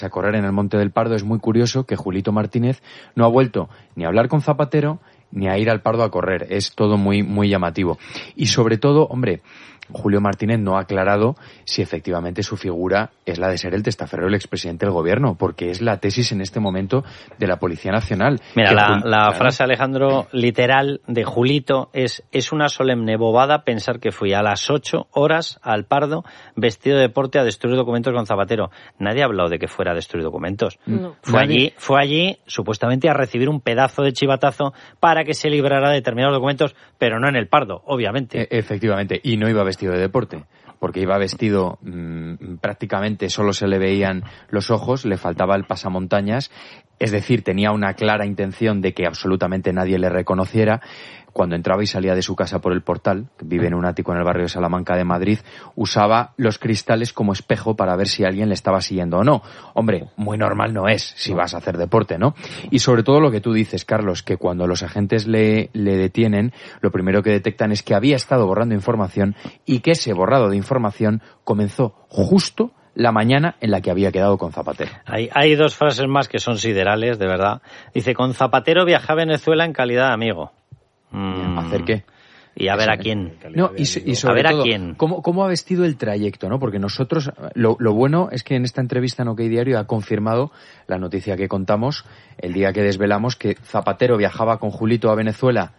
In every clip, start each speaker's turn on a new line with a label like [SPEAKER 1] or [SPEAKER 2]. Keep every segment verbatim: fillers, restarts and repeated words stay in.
[SPEAKER 1] a correr en el Monte del Pardo. Es muy curioso que Julito Martínez no ha vuelto ni a hablar con Zapatero ni a ir al Pardo a correr. Es todo muy, muy llamativo. Y sobre todo, hombre, Julio Martínez no ha aclarado si efectivamente su figura es la de ser el testaferro del expresidente del gobierno, porque es la tesis en este momento de la Policía Nacional.
[SPEAKER 2] Mira, la,
[SPEAKER 1] Jul...
[SPEAKER 2] la
[SPEAKER 1] claro.
[SPEAKER 2] frase, Alejandro, literal de Julito es: es una solemne bobada pensar que fui a las ocho horas al Pardo vestido de deporte a destruir documentos con Zapatero. Nadie ha hablado de que fuera a destruir documentos. No. Fue
[SPEAKER 1] Nadie...
[SPEAKER 2] allí, fue allí supuestamente a recibir un pedazo de chivatazo para que se librara de determinados documentos, pero no en el Pardo, obviamente.
[SPEAKER 1] E- efectivamente, y no iba vestido de deporte, porque iba vestido mmm, prácticamente solo se le veían los ojos, le faltaba el pasamontañas, es decir, tenía una clara intención de que absolutamente nadie le reconociera. Cuando entraba y salía de su casa por el Portal, que vive en un ático en el barrio de Salamanca de Madrid, usaba los cristales como espejo para ver si alguien le estaba siguiendo o no. Hombre, muy normal no es si vas a hacer deporte, ¿no? Y sobre todo lo que tú dices, Carlos, que cuando los agentes le, le detienen, lo primero que detectan es que había estado borrando información y que ese borrado de información comenzó justo la mañana en la que había quedado con Zapatero.
[SPEAKER 2] Hay, hay dos frases más que son siderales, de verdad. Dice: con Zapatero viajé a Venezuela en calidad de amigo. Mm.
[SPEAKER 1] ¿Hacer qué?
[SPEAKER 2] Y a ver a quién.
[SPEAKER 1] No, y, y sobre
[SPEAKER 2] a ver
[SPEAKER 1] todo,
[SPEAKER 2] a quién.
[SPEAKER 1] ¿cómo, cómo ha vestido el trayecto, ¿no? Porque nosotros, lo, lo bueno es que en esta entrevista en OK Diario ha confirmado la noticia que contamos el día que desvelamos, que Zapatero viajaba con Julito a Venezuela,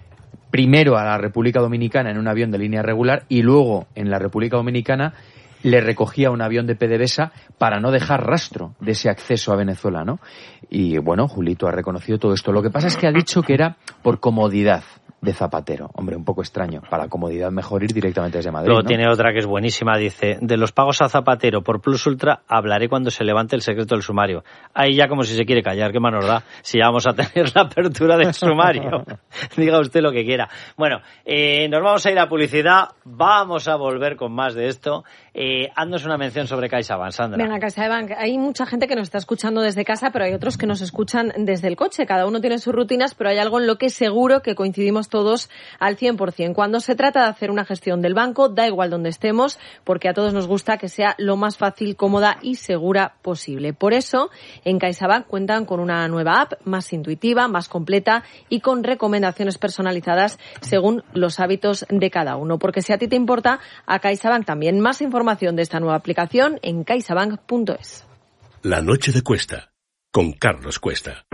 [SPEAKER 1] primero a la República Dominicana en un avión de línea regular y luego en la República Dominicana le recogía un avión de PDVSA para no dejar rastro de ese acceso a Venezuela, ¿no? Y bueno, Julito ha reconocido todo esto. Lo que pasa es que ha dicho que era por comodidad de Zapatero. Hombre, un poco extraño. Para comodidad mejor ir directamente desde Madrid,
[SPEAKER 2] Luego
[SPEAKER 1] ¿no?
[SPEAKER 2] tiene otra que es buenísima. Dice: de los pagos a Zapatero por Plus Ultra hablaré cuando se levante el secreto del sumario. Ahí ya como si se quiere callar. ¿Qué más nos da si ya vamos a tener la apertura del sumario? Diga usted lo que quiera. Bueno, eh, nos vamos a ir a publicidad. Vamos a volver con más de esto. Eh, haznos una mención sobre CaixaBank, Sandra.
[SPEAKER 3] Venga, CaixaBank. Hay mucha gente que nos está escuchando desde casa, pero hay otros que nos escuchan desde el coche. Cada uno tiene sus rutinas, pero hay algo en lo que seguro que coincidimos todos al cien por ciento. Cuando se trata de hacer una gestión del banco, da igual donde estemos, porque a todos nos gusta que sea lo más fácil, cómoda y segura posible. Por eso, en CaixaBank cuentan con una nueva app más intuitiva, más completa y con recomendaciones personalizadas según los hábitos de cada uno. Porque si a ti te importa, a CaixaBank también. Más información de esta nueva aplicación en caixabank punto es.
[SPEAKER 4] La noche de Cuesta, con Carlos Cuesta.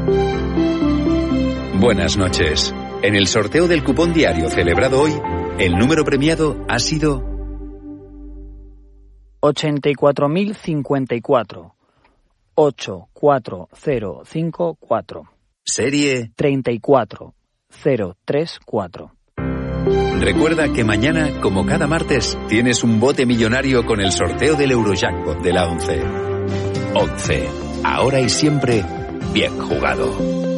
[SPEAKER 5] Buenas noches. En el sorteo del cupón diario celebrado hoy, el número premiado ha sido
[SPEAKER 6] ochenta y cuatro mil cincuenta y cuatro. ocho cuatro cero cinco cuatro.
[SPEAKER 5] Serie
[SPEAKER 6] treinta y cuatro cero tres cuatro.
[SPEAKER 5] Recuerda que mañana, como cada martes, tienes un bote millonario con el sorteo del Eurojackpot de la ONCE. ONCE. Ahora y siempre, bien jugado.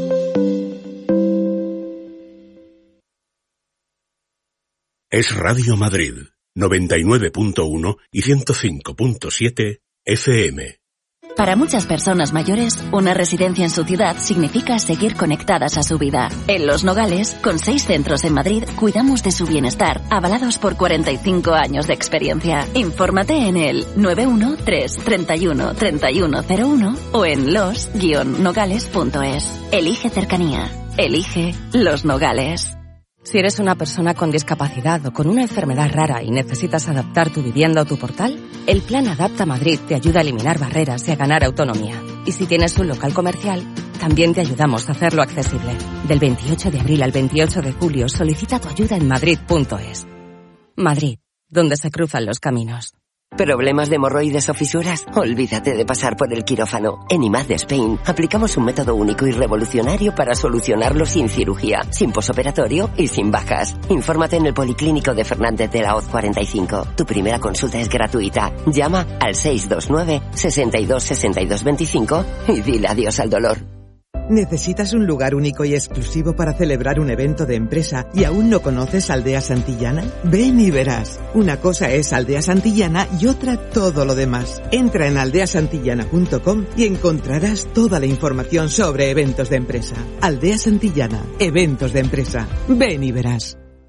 [SPEAKER 4] Es Radio Madrid, noventa y nueve punto uno y ciento cinco punto siete F M.
[SPEAKER 7] Para muchas personas mayores, una residencia en su ciudad significa seguir conectadas a su vida. En Los Nogales, con seis centros en Madrid, cuidamos de su bienestar, avalados por cuarenta y cinco años de experiencia. Infórmate en el nueve uno tres, treinta y uno, treinta y uno cero uno o en los guion nogales punto es. Elige cercanía. Elige Los Nogales.
[SPEAKER 8] Si eres una persona con discapacidad o con una enfermedad rara y necesitas adaptar tu vivienda o tu portal, el Plan Adapta Madrid te ayuda a eliminar barreras y a ganar autonomía. Y si tienes un local comercial, también te ayudamos a hacerlo accesible. Del veintiocho de abril al veintiocho de julio, solicita tu ayuda en madrid punto es. Madrid, donde se cruzan los caminos.
[SPEAKER 9] ¿Problemas de hemorroides o fisuras? Olvídate de pasar por el quirófano. En I M A D Spain aplicamos un método único y revolucionario para solucionarlo sin cirugía, sin posoperatorio y sin bajas. Infórmate en el Policlínico de Fernández de la Hoz cuarenta y cinco. Tu primera consulta es gratuita. Llama al seis dos nueve, sesenta y dos, sesenta y dos veinticinco y dile adiós al dolor.
[SPEAKER 10] ¿Necesitas un lugar único y exclusivo para celebrar un evento de empresa y aún no conoces Aldea Santillana? Ven y verás. Una cosa es Aldea Santillana y otra todo lo demás. Entra en aldea santillana punto com y encontrarás toda la información sobre eventos de empresa. Aldea Santillana, eventos de empresa. Ven y verás.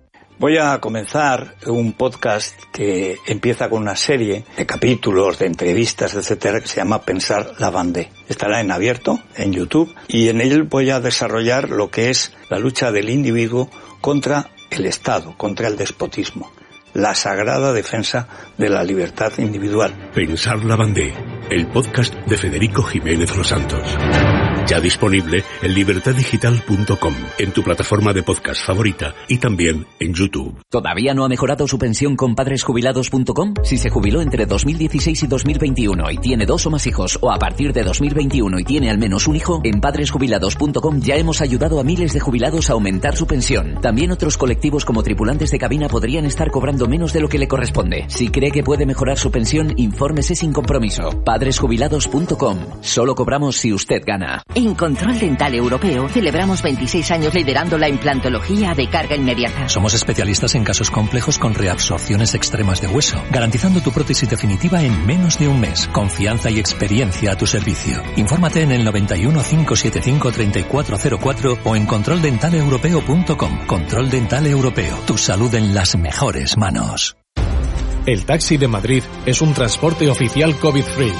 [SPEAKER 11] Voy a comenzar un podcast que empieza con una serie de capítulos, de entrevistas, etcétera, que se llama Pensar la Vendée. Estará en abierto, en YouTube, y en él voy a desarrollar lo que es la lucha del individuo contra el Estado, contra el despotismo. La sagrada defensa de la libertad individual.
[SPEAKER 4] Pensar la Vendée, el podcast de Federico Jiménez Los Santos. Ya disponible en libertad digital punto com, en tu plataforma de podcast favorita y también en YouTube.
[SPEAKER 12] ¿Todavía no ha mejorado su pensión con padres jubilados punto com? Si se jubiló entre dos mil dieciséis y dos mil veintiuno y tiene dos o más hijos, o a partir de dos mil veintiuno y tiene al menos un hijo, en padres jubilados punto com ya hemos ayudado a miles de jubilados a aumentar su pensión. También otros colectivos como tripulantes de cabina podrían estar cobrando menos de lo que le corresponde. Si cree que puede mejorar su pensión, infórmese sin compromiso. padres jubilados punto com. Solo cobramos si usted gana.
[SPEAKER 13] En Control Dental Europeo celebramos veintiséis años liderando la implantología de carga inmediata.
[SPEAKER 14] Somos especialistas en casos complejos con reabsorciones extremas de hueso, garantizando tu prótesis definitiva en menos de un mes. Confianza y experiencia a tu servicio. Infórmate en el noventa y uno, cinco setenta y cinco, treinta y cuatro cero cuatro o en control dental europeo punto com. Control Dental Europeo. Tu salud en las mejores manos.
[SPEAKER 15] El taxi de Madrid es un transporte oficial COVID-free.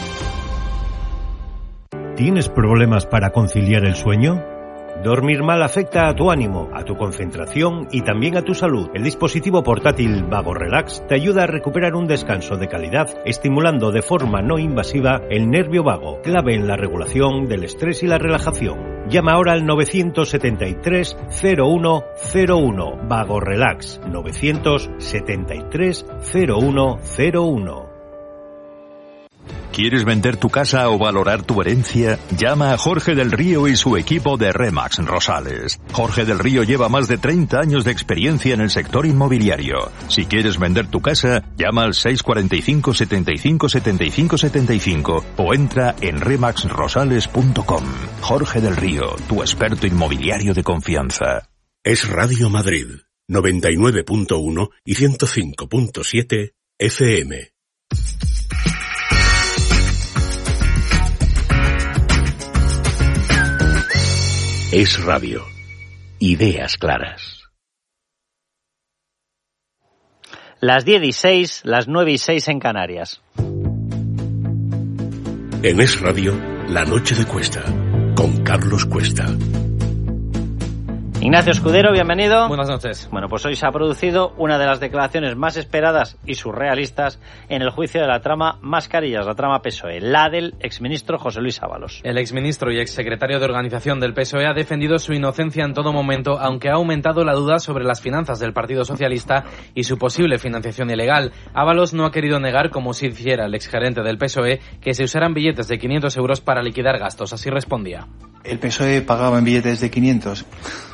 [SPEAKER 16] ¿Tienes problemas para conciliar el sueño? Dormir mal afecta a tu ánimo, a tu concentración y también a tu salud. El dispositivo portátil Vago Relax te ayuda a recuperar un descanso de calidad, estimulando de forma no invasiva el nervio vago, clave en la regulación del estrés y la relajación. Llama ahora al nueve siete tres, cero uno cero uno. Vago Relax, nueve siete tres, cero uno cero uno.
[SPEAKER 17] ¿Quieres vender tu casa o valorar tu herencia? Llama a Jorge del Río y su equipo de Remax Rosales. Jorge del Río lleva más de treinta años de experiencia en el sector inmobiliario. Si quieres vender tu casa, llama al seis cuatro cinco, setenta y cinco, setenta y cinco, setenta y cinco o entra en remax rosales punto com. Jorge del Río, tu experto inmobiliario de confianza.
[SPEAKER 4] Es Radio Madrid, noventa y nueve punto uno y ciento cinco punto siete F M. Es Radio. Ideas claras.
[SPEAKER 2] Las diez y seis, las nueve y seis en Canarias.
[SPEAKER 4] En Es Radio, La Noche de Cuesta, con Carlos Cuesta.
[SPEAKER 2] Ignacio Escudero, bienvenido.
[SPEAKER 18] Buenas noches.
[SPEAKER 2] Bueno, pues hoy se ha producido una de las declaraciones más esperadas y surrealistas en el juicio de la trama Mascarillas, la trama P S O E, la del exministro José Luis Ábalos.
[SPEAKER 18] El exministro y exsecretario de organización del P S O E ha defendido su inocencia en todo momento, aunque ha aumentado la duda sobre las finanzas del Partido Socialista y su posible financiación ilegal. Ábalos no ha querido negar, como si hiciera el exgerente del P S O E, que se usaran billetes de quinientos euros para liquidar gastos. Así respondía.
[SPEAKER 19] El P S O E pagaba en billetes de quinientos.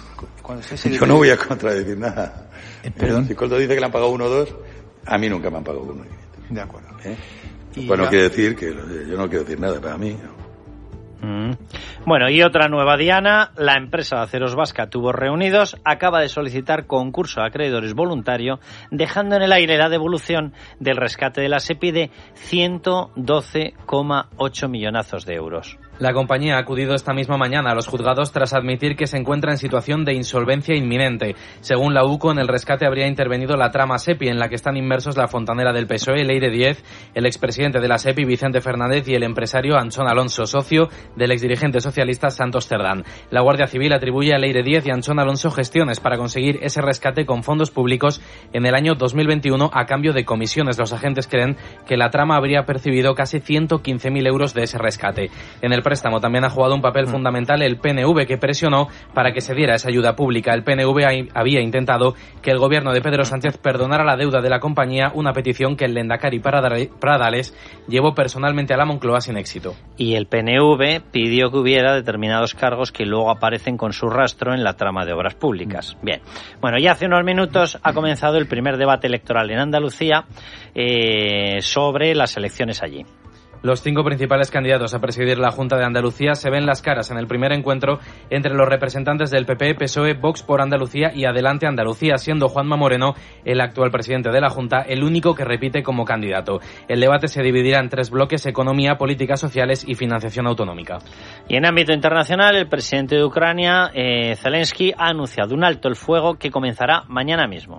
[SPEAKER 20] Yo no voy a contradecir nada.
[SPEAKER 19] Eh, ¿Perdón?
[SPEAKER 20] Si Coldo dice que le han pagado uno o dos, a mí nunca me han pagado uno.
[SPEAKER 19] De acuerdo.
[SPEAKER 20] ¿Eh? Pues no ya... quiere decir que yo no quiero decir nada para mí.
[SPEAKER 2] Mm. Bueno, y otra nueva diana, la empresa de aceros vasca Tubos Reunidos acaba de solicitar concurso a acreedores voluntario, dejando en el aire la devolución del rescate de la SEPI de ciento doce coma ocho millonazos de euros.
[SPEAKER 18] La compañía ha acudido esta misma mañana a los juzgados tras admitir que se encuentra en situación de insolvencia inminente. Según la U C O, en el rescate habría intervenido la trama SEPI, en la que están inmersos la fontanera del P S O E, Leire Díez, el expresidente de la SEPI, Vicente Fernández, y el empresario Anchón Alonso, socio del exdirigente socialista Santos Cerdán. La Guardia Civil atribuye a Leire Díez y a Anchón Alonso gestiones para conseguir ese rescate con fondos públicos en el año dos mil veintiuno a cambio de comisiones. Los agentes creen que la trama habría percibido casi ciento quince mil euros de ese rescate. En el préstamo también ha jugado un papel fundamental el P N V, que presionó para que se diera esa ayuda pública. El P N V había intentado que el gobierno de Pedro Sánchez perdonara la deuda de la compañía, una petición que el Lehendakari Pradales llevó personalmente a la Moncloa sin éxito.
[SPEAKER 2] Y el P N V pidió que hubiera determinados cargos que luego aparecen con su rastro en la trama de obras públicas. Bien, bueno, ya hace unos minutos ha comenzado el primer debate electoral en Andalucía eh, sobre las elecciones allí.
[SPEAKER 18] Los cinco principales candidatos a presidir la Junta de Andalucía se ven las caras en el primer encuentro entre los representantes del P P, P S O E, Vox por Andalucía y Adelante Andalucía, siendo Juanma Moreno, el actual presidente de la Junta, el único que repite como candidato. El debate se dividirá en tres bloques: economía, políticas sociales y financiación autonómica.
[SPEAKER 2] Y en ámbito internacional, el presidente de Ucrania, eh, Zelensky, ha anunciado un alto el fuego que comenzará mañana mismo.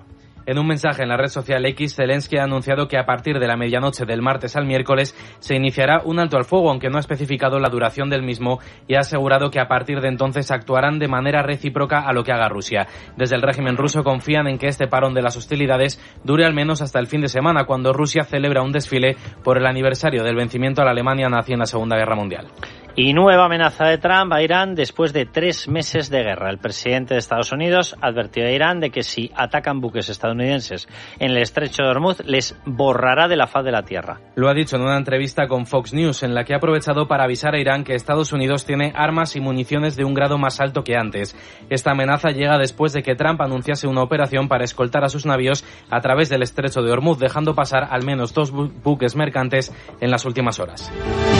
[SPEAKER 18] En un mensaje en la red social X, Zelensky ha anunciado que a partir de la medianoche del martes al miércoles se iniciará un alto al fuego, aunque no ha especificado la duración del mismo, y ha asegurado que a partir de entonces actuarán de manera recíproca a lo que haga Rusia. Desde el régimen ruso confían en que este parón de las hostilidades dure al menos hasta el fin de semana, cuando Rusia celebra un desfile por el aniversario del vencimiento a la Alemania nazi en la Segunda Guerra Mundial.
[SPEAKER 2] Y nueva amenaza de Trump a Irán después de tres meses de guerra. El presidente de Estados Unidos advirtió a Irán de que si atacan buques estadounidenses en el estrecho de Hormuz, les borrará de la faz de la tierra.
[SPEAKER 18] Lo ha dicho en una entrevista con Fox News, en la que ha aprovechado para avisar a Irán que Estados Unidos tiene armas y municiones de un grado más alto que antes. Esta amenaza llega después de que Trump anunciase una operación para escoltar a sus navíos a través del estrecho de Hormuz, dejando pasar al menos dos bu- buques mercantes en las últimas horas.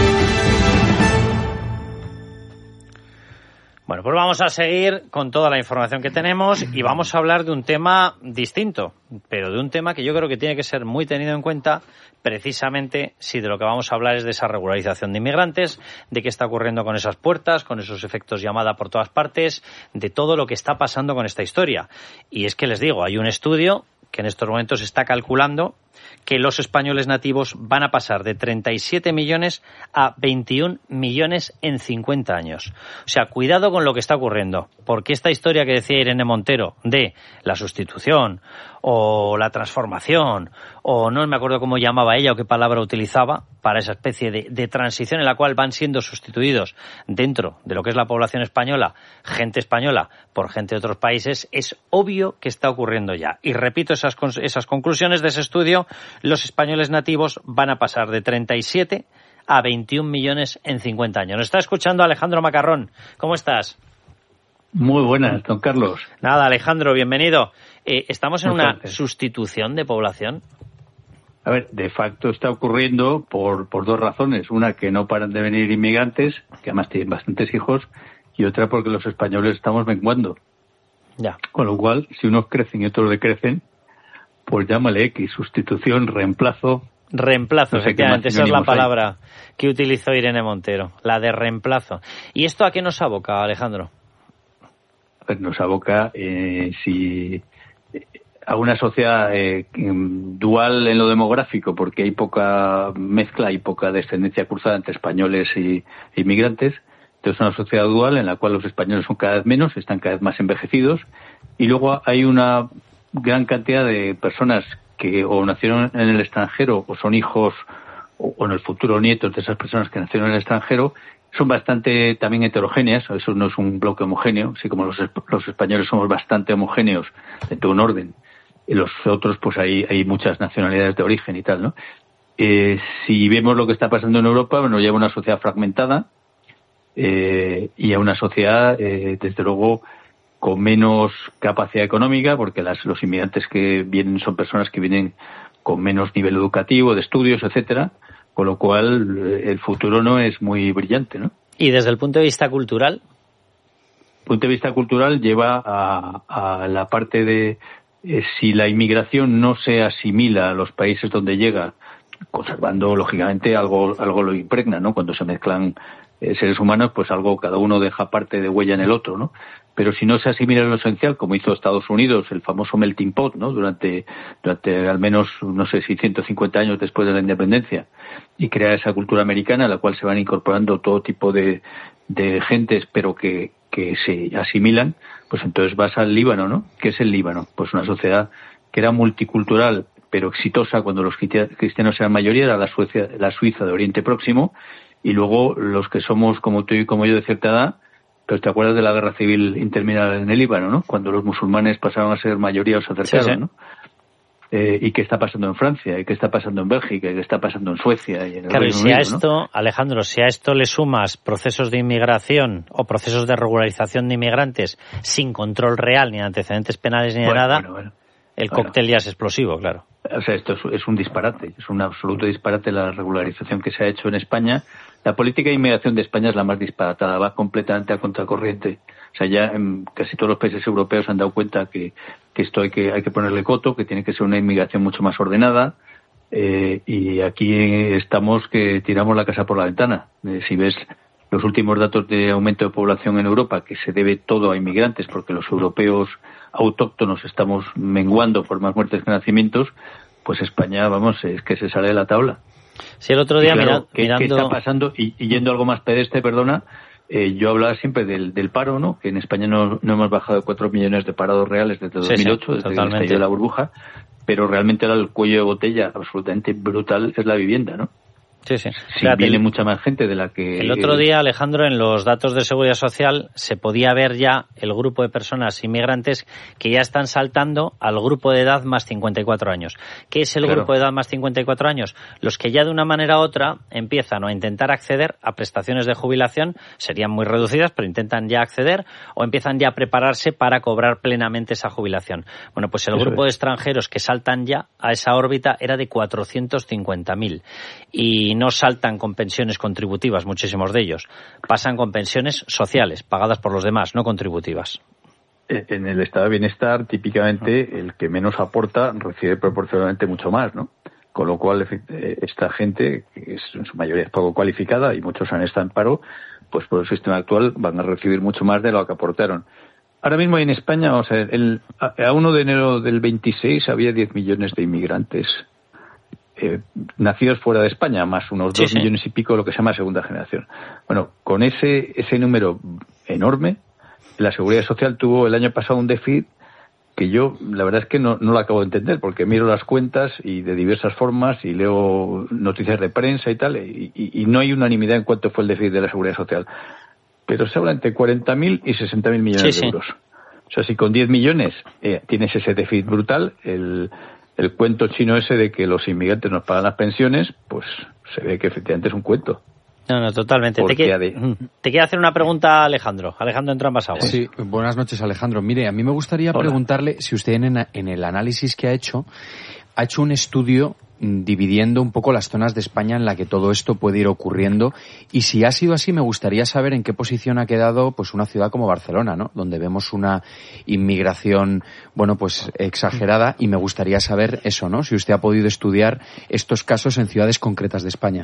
[SPEAKER 2] Bueno, pues vamos a seguir con toda la información que tenemos y vamos a hablar de un tema distinto, pero de un tema que yo creo que tiene que ser muy tenido en cuenta, precisamente si de lo que vamos a hablar es de esa regularización de inmigrantes, de qué está ocurriendo con esas puertas, con esos efectos llamada por todas partes, de todo lo que está pasando con esta historia. Y es que les digo, hay un estudio que en estos momentos está calculando que los españoles nativos van a pasar de treinta y siete millones a veintiún millones en cincuenta años. O sea, cuidado con lo que está ocurriendo, porque esta historia que decía Irene Montero de la sustitución o la transformación, o no me acuerdo cómo llamaba ella o qué palabra utilizaba para esa especie de, de transición en la cual van siendo sustituidos dentro de lo que es la población española, gente española por gente de otros países, es obvio que está ocurriendo ya. Y repito esas, esas conclusiones de ese estudio, los españoles nativos van a pasar de treinta y siete a veintiún millones en cincuenta años. Nos está escuchando Alejandro Macarrón. ¿Cómo estás?
[SPEAKER 21] Muy buenas, don Carlos.
[SPEAKER 2] Nada, Alejandro, bienvenido. Eh, ¿Estamos en
[SPEAKER 21] Muchas
[SPEAKER 2] una
[SPEAKER 21] gracias.
[SPEAKER 2] sustitución de población?
[SPEAKER 21] A ver, de facto está ocurriendo por, por dos razones. Una, que no paran de venir inmigrantes, que además tienen bastantes hijos, y otra porque los españoles estamos menguando.
[SPEAKER 2] Ya.
[SPEAKER 21] Con lo cual, si unos crecen y otros decrecen, pues llámale X, sustitución, reemplazo.
[SPEAKER 2] Reemplazo,
[SPEAKER 21] No sé qué
[SPEAKER 2] efectivamente,
[SPEAKER 21] más
[SPEAKER 2] esa es la
[SPEAKER 21] sinónimos hay.
[SPEAKER 2] palabra que utilizó Irene Montero, la de reemplazo. ¿Y esto a qué nos aboca, Alejandro?
[SPEAKER 21] A ver, nos aboca eh, si a una sociedad eh, dual en lo demográfico, porque hay poca mezcla y poca descendencia cruzada entre españoles y e inmigrantes. Entonces, una sociedad dual en la cual los españoles son cada vez menos, están cada vez más envejecidos, y luego hay una gran cantidad de personas que o nacieron en el extranjero o son hijos o, o en el futuro nietos de esas personas que nacieron en el extranjero. Son bastante también heterogéneas, eso no es un bloque homogéneo, así como los, los españoles somos bastante homogéneos dentro de un orden, y los otros pues hay, hay muchas nacionalidades de origen y tal, ¿no? Eh, si vemos lo que está pasando en Europa, nos lleva a una sociedad fragmentada eh, y a una sociedad, eh, desde luego, con menos capacidad económica, porque las, los inmigrantes que vienen son personas que vienen con menos nivel educativo, de estudios, etcétera, con lo cual el futuro no es muy brillante, ¿no?
[SPEAKER 2] Y desde el punto de vista cultural.
[SPEAKER 21] El punto de vista cultural lleva a, a la parte de eh, si la inmigración no se asimila a los países donde llega, conservando lógicamente algo algo lo impregna, ¿no? Cuando se mezclan eh, seres humanos, pues algo cada uno deja parte de huella en el otro, ¿no? Pero si no se asimila lo esencial, como hizo Estados Unidos, el famoso melting pot, ¿no? Durante, durante al menos, no sé si ciento cincuenta años después de la independencia, y crea esa cultura americana a la cual se van incorporando todo tipo de, de gentes, pero que, que se asimilan, pues entonces vas al Líbano, ¿no? ¿Qué es el Líbano? Pues una sociedad que era multicultural, pero exitosa cuando los cristianos eran mayoría, era la, Suecia, la Suiza de Oriente Próximo, y luego los que somos como tú y como yo de cierta edad. Pero te acuerdas de la guerra civil interminable en el Líbano, ¿no? Cuando los musulmanes pasaron a ser mayoría o se acercaron, sí, sí. ¿no? Eh, ¿Y qué está pasando en Francia? ¿Y qué está pasando en Bélgica? ¿Y qué está pasando en Suecia? Y en el
[SPEAKER 2] claro,
[SPEAKER 21] Reino
[SPEAKER 2] y si
[SPEAKER 21] Unido,
[SPEAKER 2] a esto,
[SPEAKER 21] ¿no?
[SPEAKER 2] Alejandro, si a esto le sumas procesos de inmigración o procesos de regularización de inmigrantes sin control real, ni antecedentes penales, ni
[SPEAKER 21] bueno,
[SPEAKER 2] de nada,
[SPEAKER 21] bueno, bueno.
[SPEAKER 2] el
[SPEAKER 21] bueno.
[SPEAKER 2] cóctel ya es explosivo, claro.
[SPEAKER 21] O sea, esto es, es un disparate, es un absoluto disparate la regularización que se ha hecho en España. La política de inmigración de España es la más disparatada, va completamente a contracorriente. O sea, ya en casi todos los países europeos se han dado cuenta que, que esto hay que hay que ponerle coto, que tiene que ser una inmigración mucho más ordenada, eh, y aquí estamos que tiramos la casa por la ventana. Eh, si ves los últimos datos de aumento de población en Europa, que se debe todo a inmigrantes, porque los europeos autóctonos estamos menguando por más muertes que nacimientos, pues España, vamos, es que se sale de la tabla.
[SPEAKER 2] Sí, el otro día,
[SPEAKER 21] claro,
[SPEAKER 2] mira,
[SPEAKER 21] ¿qué,
[SPEAKER 2] mirando...
[SPEAKER 21] ¿qué está pasando? Y, y yendo algo más pedestre, perdona, eh, yo hablaba siempre del, del paro, ¿no? Que en España no, no hemos bajado de cuatro millones de parados reales desde dos mil ocho, sí, sí, desde que estalló la burbuja, pero realmente ahora el cuello de botella absolutamente brutal es la vivienda, ¿no?
[SPEAKER 2] Sí, sí.
[SPEAKER 21] Sí, viene el, mucha más gente de la que...
[SPEAKER 2] El otro día, Alejandro, en los datos de Seguridad Social se podía ver ya el grupo de personas inmigrantes que ya están saltando al grupo de edad más cincuenta y cuatro años. ¿Qué es el claro. grupo de edad más cincuenta y cuatro años? Los que ya de una manera u otra empiezan a intentar acceder a prestaciones de jubilación, serían muy reducidas, pero intentan ya acceder, o empiezan ya a prepararse para cobrar plenamente esa jubilación. Bueno, pues el Eso grupo es. de extranjeros que saltan ya a esa órbita era de cuatrocientos cincuenta mil. Y no saltan con pensiones contributivas, muchísimos de ellos. Pasan con pensiones sociales, pagadas por los demás, no contributivas.
[SPEAKER 21] En el estado de bienestar, típicamente, el que menos aporta recibe proporcionalmente mucho más, ¿no? Con lo cual, esta gente, que es en su mayoría es poco cualificada y muchos han estado en paro, pues por el sistema actual van a recibir mucho más de lo que aportaron. Ahora mismo en España, o sea, el, a primero de enero del veintiséis había diez millones de inmigrantes Eh, nacidos fuera de España, más unos dos sí, sí. millones y pico, lo que se llama segunda generación. Bueno, con ese ese número enorme, la Seguridad Social tuvo el año pasado un déficit que yo, la verdad es que no, no lo acabo de entender, porque miro las cuentas y de diversas formas y leo noticias de prensa y tal, y, y, y no hay unanimidad en cuánto fue el déficit de la Seguridad Social. Pero se habla entre cuarenta mil y sesenta mil millones sí, de euros. Sí. O sea, si con diez millones eh, tienes ese déficit brutal, el El cuento chino ese de que los inmigrantes nos pagan las pensiones, pues se ve que efectivamente es un cuento.
[SPEAKER 2] No, no, totalmente. Te, que, de... te quiero hacer una pregunta, Alejandro. Alejandro entra en ambas aguas.
[SPEAKER 1] Sí, buenas noches, Alejandro. Mire, a mí me gustaría Hola. preguntarle si usted en, en el análisis que ha hecho, ha hecho un estudio dividiendo un poco las zonas de España en la que todo esto puede ir ocurriendo, y si ha sido así me gustaría saber en qué posición ha quedado pues una ciudad como Barcelona, ¿no? Donde vemos una inmigración, bueno, pues exagerada, y me gustaría saber eso, ¿no? Si usted ha podido estudiar estos casos en ciudades concretas de España.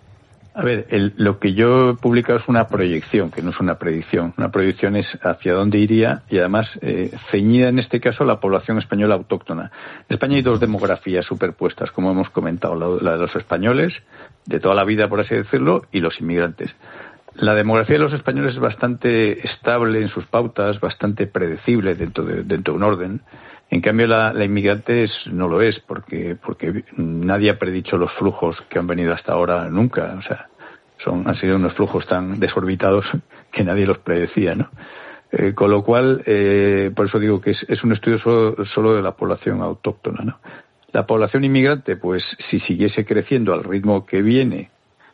[SPEAKER 21] A ver, el, lo que yo he publicado es una proyección, que no es una predicción. Una proyección es hacia dónde iría y además eh, ceñida en este caso la población española autóctona. En España hay dos demografías superpuestas, como hemos comentado, la, la de los españoles, de toda la vida por así decirlo, y los inmigrantes. La demografía de los españoles es bastante estable en sus pautas, bastante predecible dentro de, dentro de un orden. En cambio, la, la inmigrante es, no lo es, porque porque nadie ha predicho los flujos que han venido hasta ahora nunca. O sea, son han sido unos flujos tan desorbitados que nadie los predecía, ¿no? Eh, con lo cual, eh, por eso digo que es, es un estudio solo, solo de la población autóctona, ¿no? La población inmigrante, pues, si siguiese creciendo al ritmo que viene,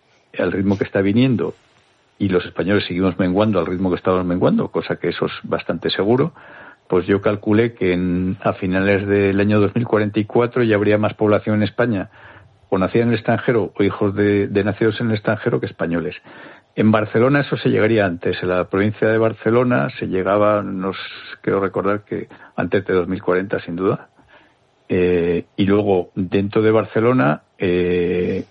[SPEAKER 21] al ritmo que está viniendo, y los españoles seguimos menguando al ritmo que estamos menguando, cosa que eso es bastante seguro, pues yo calculé que en, a finales del año dos mil cuarenta y cuatro ya habría más población en España, o nacida en el extranjero, o hijos de, de nacidos en el extranjero, que españoles. En Barcelona eso se llegaría antes. En la provincia de Barcelona se llegaba, nos quiero recordar que antes de dos mil cuarenta, sin duda. Eh, y luego, dentro de Barcelona, eh,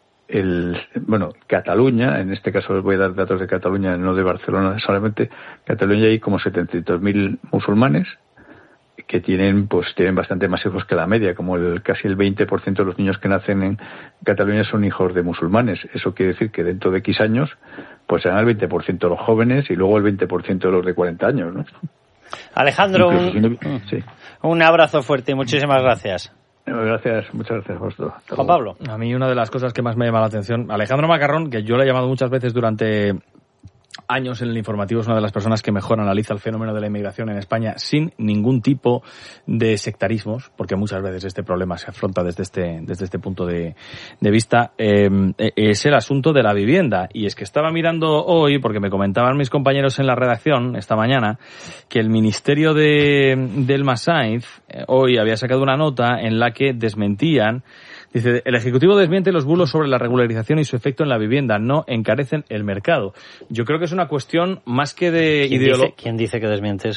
[SPEAKER 21] el bueno, Cataluña, en este caso les voy a dar datos de Cataluña, no de Barcelona solamente. Cataluña hay como setecientos mil musulmanes que tienen pues tienen bastante más hijos que la media, como el casi el veinte por ciento de los niños que nacen en Cataluña son hijos de musulmanes. Eso quiere decir que dentro de X años pues serán el veinte por ciento de los jóvenes y luego el veinte por ciento de los de cuarenta años, ¿no?
[SPEAKER 2] Alejandro, un, sí. un abrazo fuerte y muchísimas gracias.
[SPEAKER 21] Gracias, muchas gracias a vosotros.
[SPEAKER 2] Juan Pablo.
[SPEAKER 22] A mí una de las cosas que más me llama la atención, Alejandro Macarrón, que yo le he llamado muchas veces durante años en el informativo, es una de las personas que mejor analiza el fenómeno de la inmigración en España sin ningún tipo de sectarismos, porque muchas veces este problema se afronta desde este desde este punto de, de vista. Eh, es el asunto de la vivienda, y es que estaba mirando hoy, porque me comentaban mis compañeros en la redacción esta mañana, que el Ministerio de del Massainz eh, hoy había sacado una nota en la que desmentían. Dice, el Ejecutivo desmiente los bulos sobre la regularización y su efecto en la vivienda, no encarecen el mercado. Yo creo que es una cuestión más que de
[SPEAKER 2] ¿Quién
[SPEAKER 21] ideología.
[SPEAKER 2] Dice, ¿Quién dice que desmiente eso?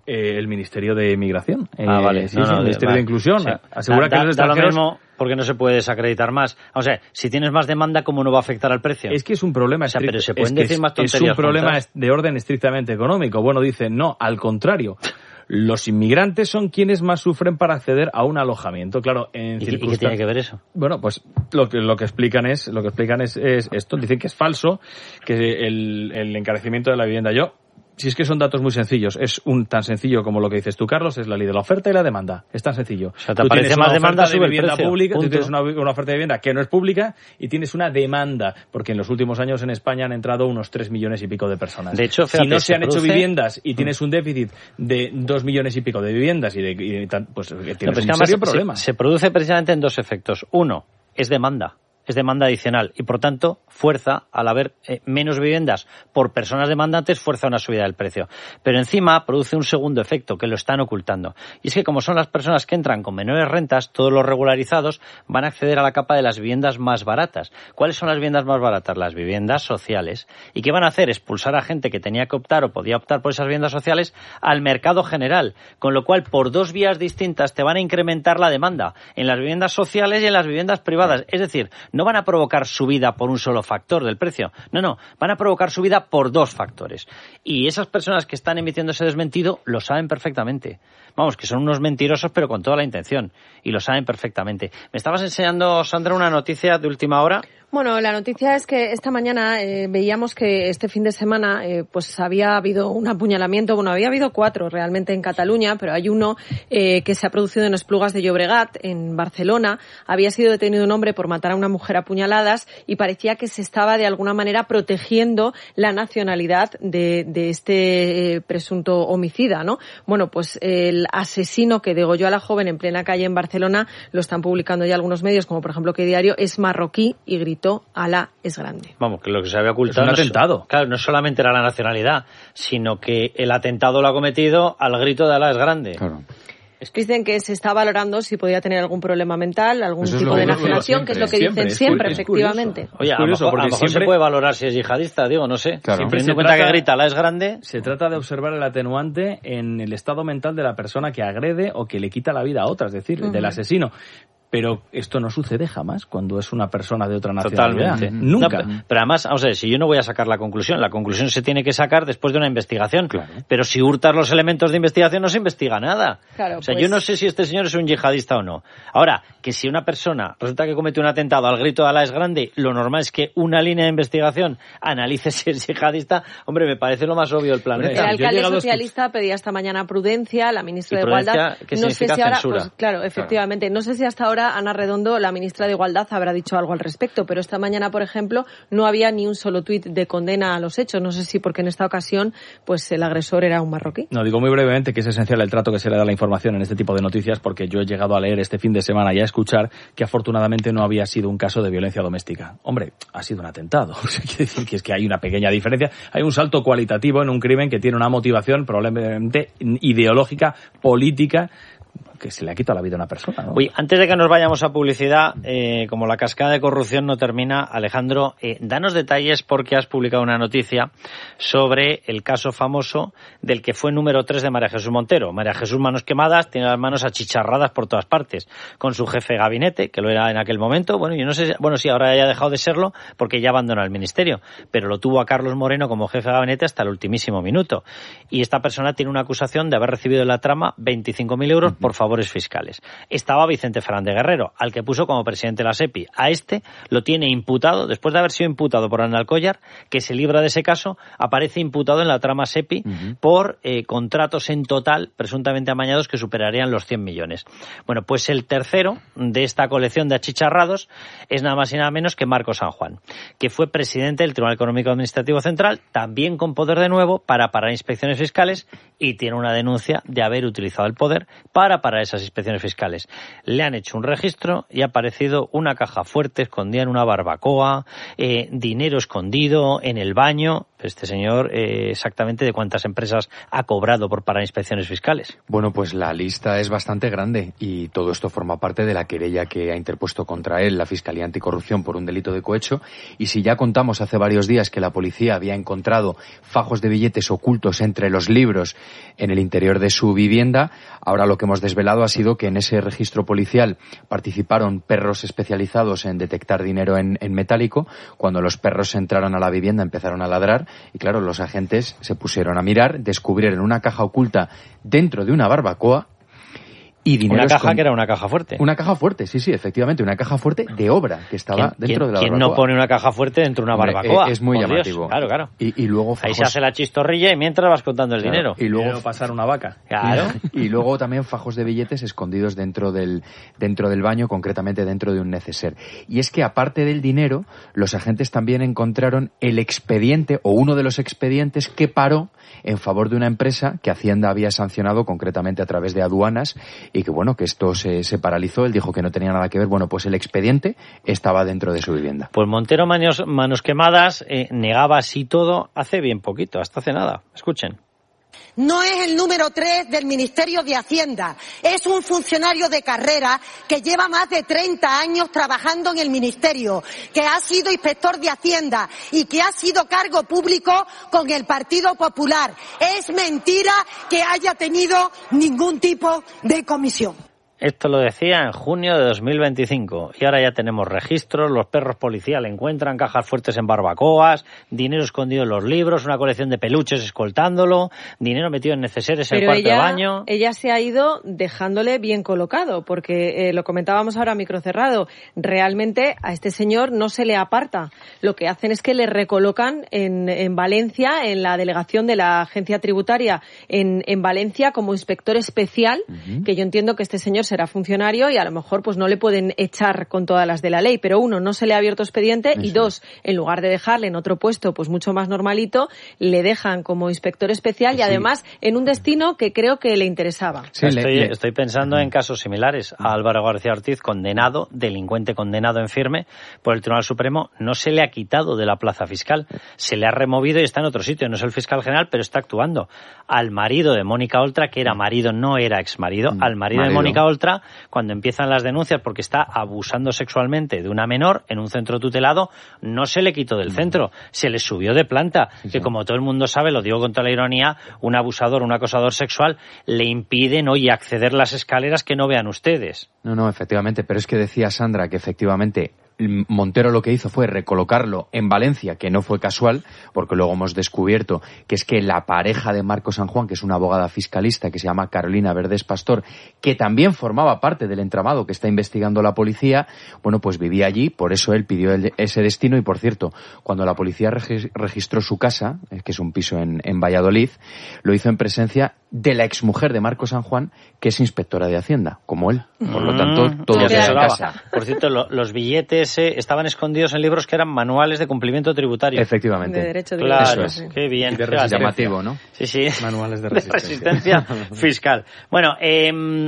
[SPEAKER 22] Eh, el Ministerio de Migración.
[SPEAKER 2] Ah,
[SPEAKER 22] eh,
[SPEAKER 2] vale.
[SPEAKER 22] Sí,
[SPEAKER 2] no,
[SPEAKER 22] sí,
[SPEAKER 2] no,
[SPEAKER 22] el Ministerio
[SPEAKER 2] vale.
[SPEAKER 22] de Inclusión.
[SPEAKER 2] Sí.
[SPEAKER 22] Asegura
[SPEAKER 2] da,
[SPEAKER 22] que los
[SPEAKER 2] da
[SPEAKER 22] extranjeros...
[SPEAKER 2] lo mismo porque no se puede desacreditar más. O sea, si tienes más demanda, ¿cómo no va a afectar al precio?
[SPEAKER 22] Es que es un problema
[SPEAKER 2] o sea, pero se
[SPEAKER 22] es
[SPEAKER 2] pueden
[SPEAKER 22] que
[SPEAKER 2] decir
[SPEAKER 22] es,
[SPEAKER 2] más tonterías.
[SPEAKER 22] Es un problema
[SPEAKER 2] juntas.
[SPEAKER 22] de orden estrictamente económico. Bueno, dicen, no, al contrario. Los inmigrantes son quienes más sufren para acceder a un alojamiento. Claro, en
[SPEAKER 2] ¿Y,
[SPEAKER 22] circunstan...
[SPEAKER 2] ¿Y qué tiene que ver eso?
[SPEAKER 22] Bueno, pues lo que, lo que explican es lo que explican es, es esto. Dicen que es falso, que el, el encarecimiento de la vivienda. Yo, si es que son datos muy sencillos, es un tan sencillo como lo que dices tú, Carlos, es la ley de la oferta y la demanda. Es tan sencillo.
[SPEAKER 2] O sea, te
[SPEAKER 22] tú
[SPEAKER 2] aparece
[SPEAKER 22] tienes
[SPEAKER 2] más
[SPEAKER 22] una
[SPEAKER 2] demanda,
[SPEAKER 22] oferta de
[SPEAKER 2] sube el
[SPEAKER 22] vivienda
[SPEAKER 2] precio,
[SPEAKER 22] pública,
[SPEAKER 2] punto.
[SPEAKER 22] tú tienes una, una oferta de vivienda que no es pública y tienes una demanda, porque en los últimos años en España han entrado unos tres millones y pico de personas.
[SPEAKER 2] De hecho, fíjate,
[SPEAKER 22] si no se,
[SPEAKER 2] se
[SPEAKER 22] han
[SPEAKER 2] produce...
[SPEAKER 22] hecho viviendas y tienes un déficit de dos millones y pico de viviendas y de, y de tan, pues tienes
[SPEAKER 2] no, pues
[SPEAKER 22] un serio
[SPEAKER 2] se,
[SPEAKER 22] problema.
[SPEAKER 2] Se, se produce precisamente en dos efectos. Uno, es demanda. Es demanda adicional y, por tanto, fuerza, al haber eh, menos viviendas por personas demandantes, fuerza una subida del precio. Pero encima produce un segundo efecto que lo están ocultando. Y es que como son las personas que entran con menores rentas, todos los regularizados van a acceder a la capa de las viviendas más baratas. ¿Cuáles son las viviendas más baratas? Las viviendas sociales. ¿Y qué van a hacer? Expulsar a gente que tenía que optar o podía optar por esas viviendas sociales al mercado general. Con lo cual, por dos vías distintas te van a incrementar la demanda en las viviendas sociales y en las viviendas privadas. Es decir, no van a provocar subida por un solo factor del precio. No, no, van a provocar subida por dos factores. Y esas personas que están emitiendo ese desmentido lo saben perfectamente. Vamos, que son unos mentirosos, pero con toda la intención. Y lo saben perfectamente. Me estabas enseñando, Sandra, una noticia de última hora.
[SPEAKER 3] Bueno, la noticia es que esta mañana eh, veíamos que este fin de semana eh, pues había habido un apuñalamiento, bueno, había habido cuatro realmente en Cataluña, pero hay uno eh, que se ha producido en Esplugas de Llobregat, en Barcelona. Había sido detenido un hombre por matar a una mujer a puñaladas y parecía que se estaba de alguna manera protegiendo la nacionalidad de, de este eh, presunto homicida, ¿no? Bueno, pues el asesino que degolló a la joven en plena calle en Barcelona, lo están publicando ya algunos medios, como por ejemplo Que Diario, es marroquí y gritó Alá es grande.
[SPEAKER 2] Vamos, que lo que se había ocultado...
[SPEAKER 22] Es un atentado.
[SPEAKER 2] No, claro, no solamente era la nacionalidad, sino que el atentado lo ha cometido al grito de Alá es grande.
[SPEAKER 22] Claro.
[SPEAKER 3] Dicen que se está valorando si podía tener algún problema mental, algún
[SPEAKER 22] Eso
[SPEAKER 3] tipo
[SPEAKER 22] es
[SPEAKER 3] de
[SPEAKER 22] lo,
[SPEAKER 3] enajenación,
[SPEAKER 22] lo,
[SPEAKER 3] que es lo que
[SPEAKER 22] siempre,
[SPEAKER 3] dicen siempre,
[SPEAKER 22] es
[SPEAKER 3] efectivamente.
[SPEAKER 2] Oye,
[SPEAKER 22] es curioso,
[SPEAKER 2] a lo mejor,
[SPEAKER 22] porque
[SPEAKER 2] a lo mejor
[SPEAKER 22] siempre...
[SPEAKER 2] se puede valorar si es yihadista, digo, no sé.
[SPEAKER 22] Claro.
[SPEAKER 2] Siempre
[SPEAKER 22] Se
[SPEAKER 2] teniendo en cuenta
[SPEAKER 22] trata,
[SPEAKER 2] que grita Alá es grande...
[SPEAKER 22] Se trata de observar el atenuante en el estado mental de la persona que agrede o que le quita la vida a otra, es decir, uh-huh. del asesino. Pero esto no sucede jamás cuando es una persona de otra nacionalidad.
[SPEAKER 2] Totalmente.
[SPEAKER 22] Nunca.
[SPEAKER 2] No, pero además, vamos a ver, si yo no voy a sacar la conclusión, la conclusión se tiene que sacar después de una investigación.
[SPEAKER 22] Claro.
[SPEAKER 2] Pero si hurtas los elementos de investigación no se investiga nada.
[SPEAKER 3] Claro,
[SPEAKER 2] o sea,
[SPEAKER 3] pues...
[SPEAKER 2] yo no sé si este señor es un yihadista o no. Ahora, que si una persona resulta que comete un atentado al grito de Alá es grande, lo normal es que una línea de investigación analice si es yihadista. Hombre, me parece lo más obvio del planeta.
[SPEAKER 3] El alcalde socialista pedía esta mañana prudencia, la ministra de Igualdad.
[SPEAKER 2] ¿Qué
[SPEAKER 3] no
[SPEAKER 2] significa
[SPEAKER 3] sé si ahora,
[SPEAKER 2] censura?
[SPEAKER 3] pues, claro, efectivamente. Claro. No sé si hasta ahora Ana Redondo, la ministra de Igualdad, habrá dicho algo al respecto, pero esta mañana, por ejemplo, no había ni un solo tuit de condena a los hechos. No sé si porque en esta ocasión pues el agresor era un marroquí.
[SPEAKER 22] No, digo muy brevemente que es esencial el trato que se le da a la información en este tipo de noticias, porque yo he llegado a leer este fin de semana y a escuchar que afortunadamente no había sido un caso de violencia doméstica. Hombre, ha sido un atentado. Quiere decir que es que hay una pequeña diferencia. Hay un salto cualitativo en un crimen que tiene una motivación probablemente ideológica, política, que se le ha quitado la vida a una persona, ¿no?
[SPEAKER 2] Oye, antes de que nos vayamos a publicidad, eh, como la cascada de corrupción no termina, Alejandro, eh, danos detalles porque has publicado una noticia sobre el caso famoso del que fue número tres de María Jesús Montero. María Jesús manos quemadas, tiene las manos achicharradas por todas partes, con su jefe de gabinete, que lo era en aquel momento. Bueno, yo no sé, si, bueno, sí, ahora ya ha dejado de serlo porque ya abandonó el ministerio, pero lo tuvo a Carlos Moreno como jefe de gabinete hasta el ultimísimo minuto. Y esta persona tiene una acusación de haber recibido en la trama veinticinco mil euros por favor fiscales. Estaba Vicente Fernández Guerrero, al que puso como presidente de la SEPI. A este lo tiene imputado, después de haber sido imputado por Ana Alcollar, que se libra de ese caso, aparece imputado en la trama SEPI uh-huh. por eh, contratos en total presuntamente amañados que superarían los cien millones. Bueno, pues el tercero de esta colección de achicharrados es nada más y nada menos que Marco San Juan, que fue presidente del Tribunal Económico Administrativo Central, también con poder de nuevo para parar inspecciones fiscales, y tiene una denuncia de haber utilizado el poder para parar esas inspecciones fiscales. Le han hecho un registro y ha aparecido una caja fuerte escondida en una barbacoa, eh, dinero escondido en el baño. Este señor, eh, exactamente de cuántas empresas ha cobrado por parar inspecciones fiscales.
[SPEAKER 1] Bueno, pues la lista es bastante grande y todo esto forma parte de la querella que ha interpuesto contra él la Fiscalía Anticorrupción por un delito de cohecho. Y si ya contamos hace varios días que la policía había encontrado fajos de billetes ocultos entre los libros en el interior de su vivienda, ahora lo que hemos desvelado ha sido que en ese registro policial participaron perros especializados en detectar dinero en, en metálico. Cuando los perros entraron a la vivienda empezaron a ladrar y claro, los agentes se pusieron a mirar, descubrieron una caja oculta dentro de una barbacoa y dinero.
[SPEAKER 2] Una caja
[SPEAKER 1] con...
[SPEAKER 2] que era una caja fuerte.
[SPEAKER 1] Una caja fuerte, sí, sí, efectivamente, una caja fuerte de obra que estaba
[SPEAKER 2] ¿Quién,
[SPEAKER 1] dentro de la
[SPEAKER 2] ¿quién
[SPEAKER 1] barbacoa?
[SPEAKER 2] ¿Quién no pone una caja fuerte dentro de una barbacoa?
[SPEAKER 1] Es, es muy
[SPEAKER 2] Por
[SPEAKER 1] llamativo.
[SPEAKER 2] Dios, claro, claro.
[SPEAKER 1] Y, y luego fajos...
[SPEAKER 2] Ahí se hace la chistorrilla y mientras vas contando el
[SPEAKER 1] claro,
[SPEAKER 2] dinero.
[SPEAKER 1] Y luego
[SPEAKER 22] Quiero pasar una vaca.
[SPEAKER 2] Claro.
[SPEAKER 1] Y luego también fajos de billetes escondidos dentro del dentro del baño, concretamente dentro de un neceser. Y es que aparte del dinero, los agentes también encontraron el expediente o uno de los expedientes que paró en favor de una empresa que Hacienda había sancionado concretamente a través de aduanas y que bueno, que esto se, se paralizó. Él dijo que no tenía nada que ver. Bueno, pues el expediente estaba dentro de su vivienda.
[SPEAKER 2] Pues Montero Manos, manos quemadas eh, negaba así todo hace bien poquito, hasta hace nada. Escuchen.
[SPEAKER 5] No es el número tres del Ministerio de Hacienda, es un funcionario de carrera que lleva más de treinta años trabajando en el Ministerio, que ha sido inspector de Hacienda y que ha sido cargo público con el Partido Popular. Es mentira que haya tenido ningún tipo de comisión.
[SPEAKER 2] Esto lo decía en junio de dos mil veinticinco y ahora ya tenemos registros, los perros policiales encuentran cajas fuertes en barbacoas, dinero escondido en los libros, una colección de peluches escoltándolo, dinero metido en neceseres en el cuarto
[SPEAKER 3] ella,
[SPEAKER 2] de baño.
[SPEAKER 3] Ella se ha ido dejándole bien colocado, porque eh, lo comentábamos ahora a micro cerrado, realmente a este señor no se le aparta. Lo que hacen es que le recolocan en, en Valencia, en la delegación de la agencia tributaria en, en Valencia como inspector especial, uh-huh. que yo entiendo que este señor será funcionario y a lo mejor pues no le pueden echar con todas las de la ley, pero uno, no se le ha abierto expediente. Eso. Y dos, en lugar de dejarle en otro puesto pues mucho más normalito, le dejan como inspector especial y sí. además en un destino que creo que le interesaba.
[SPEAKER 2] Sí, estoy, le, le... estoy pensando en casos similares. A Álvaro García Ortiz, condenado, delincuente condenado en firme por el Tribunal Supremo, no se le ha quitado de la plaza fiscal, se le ha removido y está en otro sitio. No es el fiscal general, pero está actuando. Al marido de Mónica Oltra, que era marido, no era exmarido, mm, al marido, marido de Mónica Oltra, cuando empiezan las denuncias porque está abusando sexualmente de una menor en un centro tutelado, no se le quitó del centro, se le subió de planta, sí, que sí. como todo el mundo sabe, lo digo con toda la ironía, un abusador, un acosador sexual le impiden, oye, acceder las escaleras que no vean ustedes.
[SPEAKER 1] No, no, efectivamente, pero es que decía Sandra que efectivamente Montero lo que hizo fue recolocarlo en Valencia, que no fue casual, porque luego hemos descubierto que es que la pareja de Marco San Juan, que es una abogada fiscalista que se llama Carolina Verdes Pastor, que también formaba parte del entramado que está investigando la policía, bueno, pues vivía allí, por eso él pidió el, ese destino. Y por cierto, cuando la policía registró su casa, que es un piso en, en Valladolid, lo hizo en presencia de la exmujer de Marco San Juan, que es inspectora de Hacienda, como él. Por lo tanto, todo queda en casa.
[SPEAKER 2] Por cierto, lo, los billetes eh, estaban escondidos en libros que eran manuales de cumplimiento tributario.
[SPEAKER 1] Efectivamente.
[SPEAKER 3] De derecho de
[SPEAKER 2] Claro,
[SPEAKER 1] Eso es.
[SPEAKER 2] Qué bien.
[SPEAKER 1] De resistencia. Llamativo, ¿no?
[SPEAKER 2] Sí, sí.
[SPEAKER 22] Manuales de
[SPEAKER 2] resistencia. De resistencia fiscal. Bueno, eh,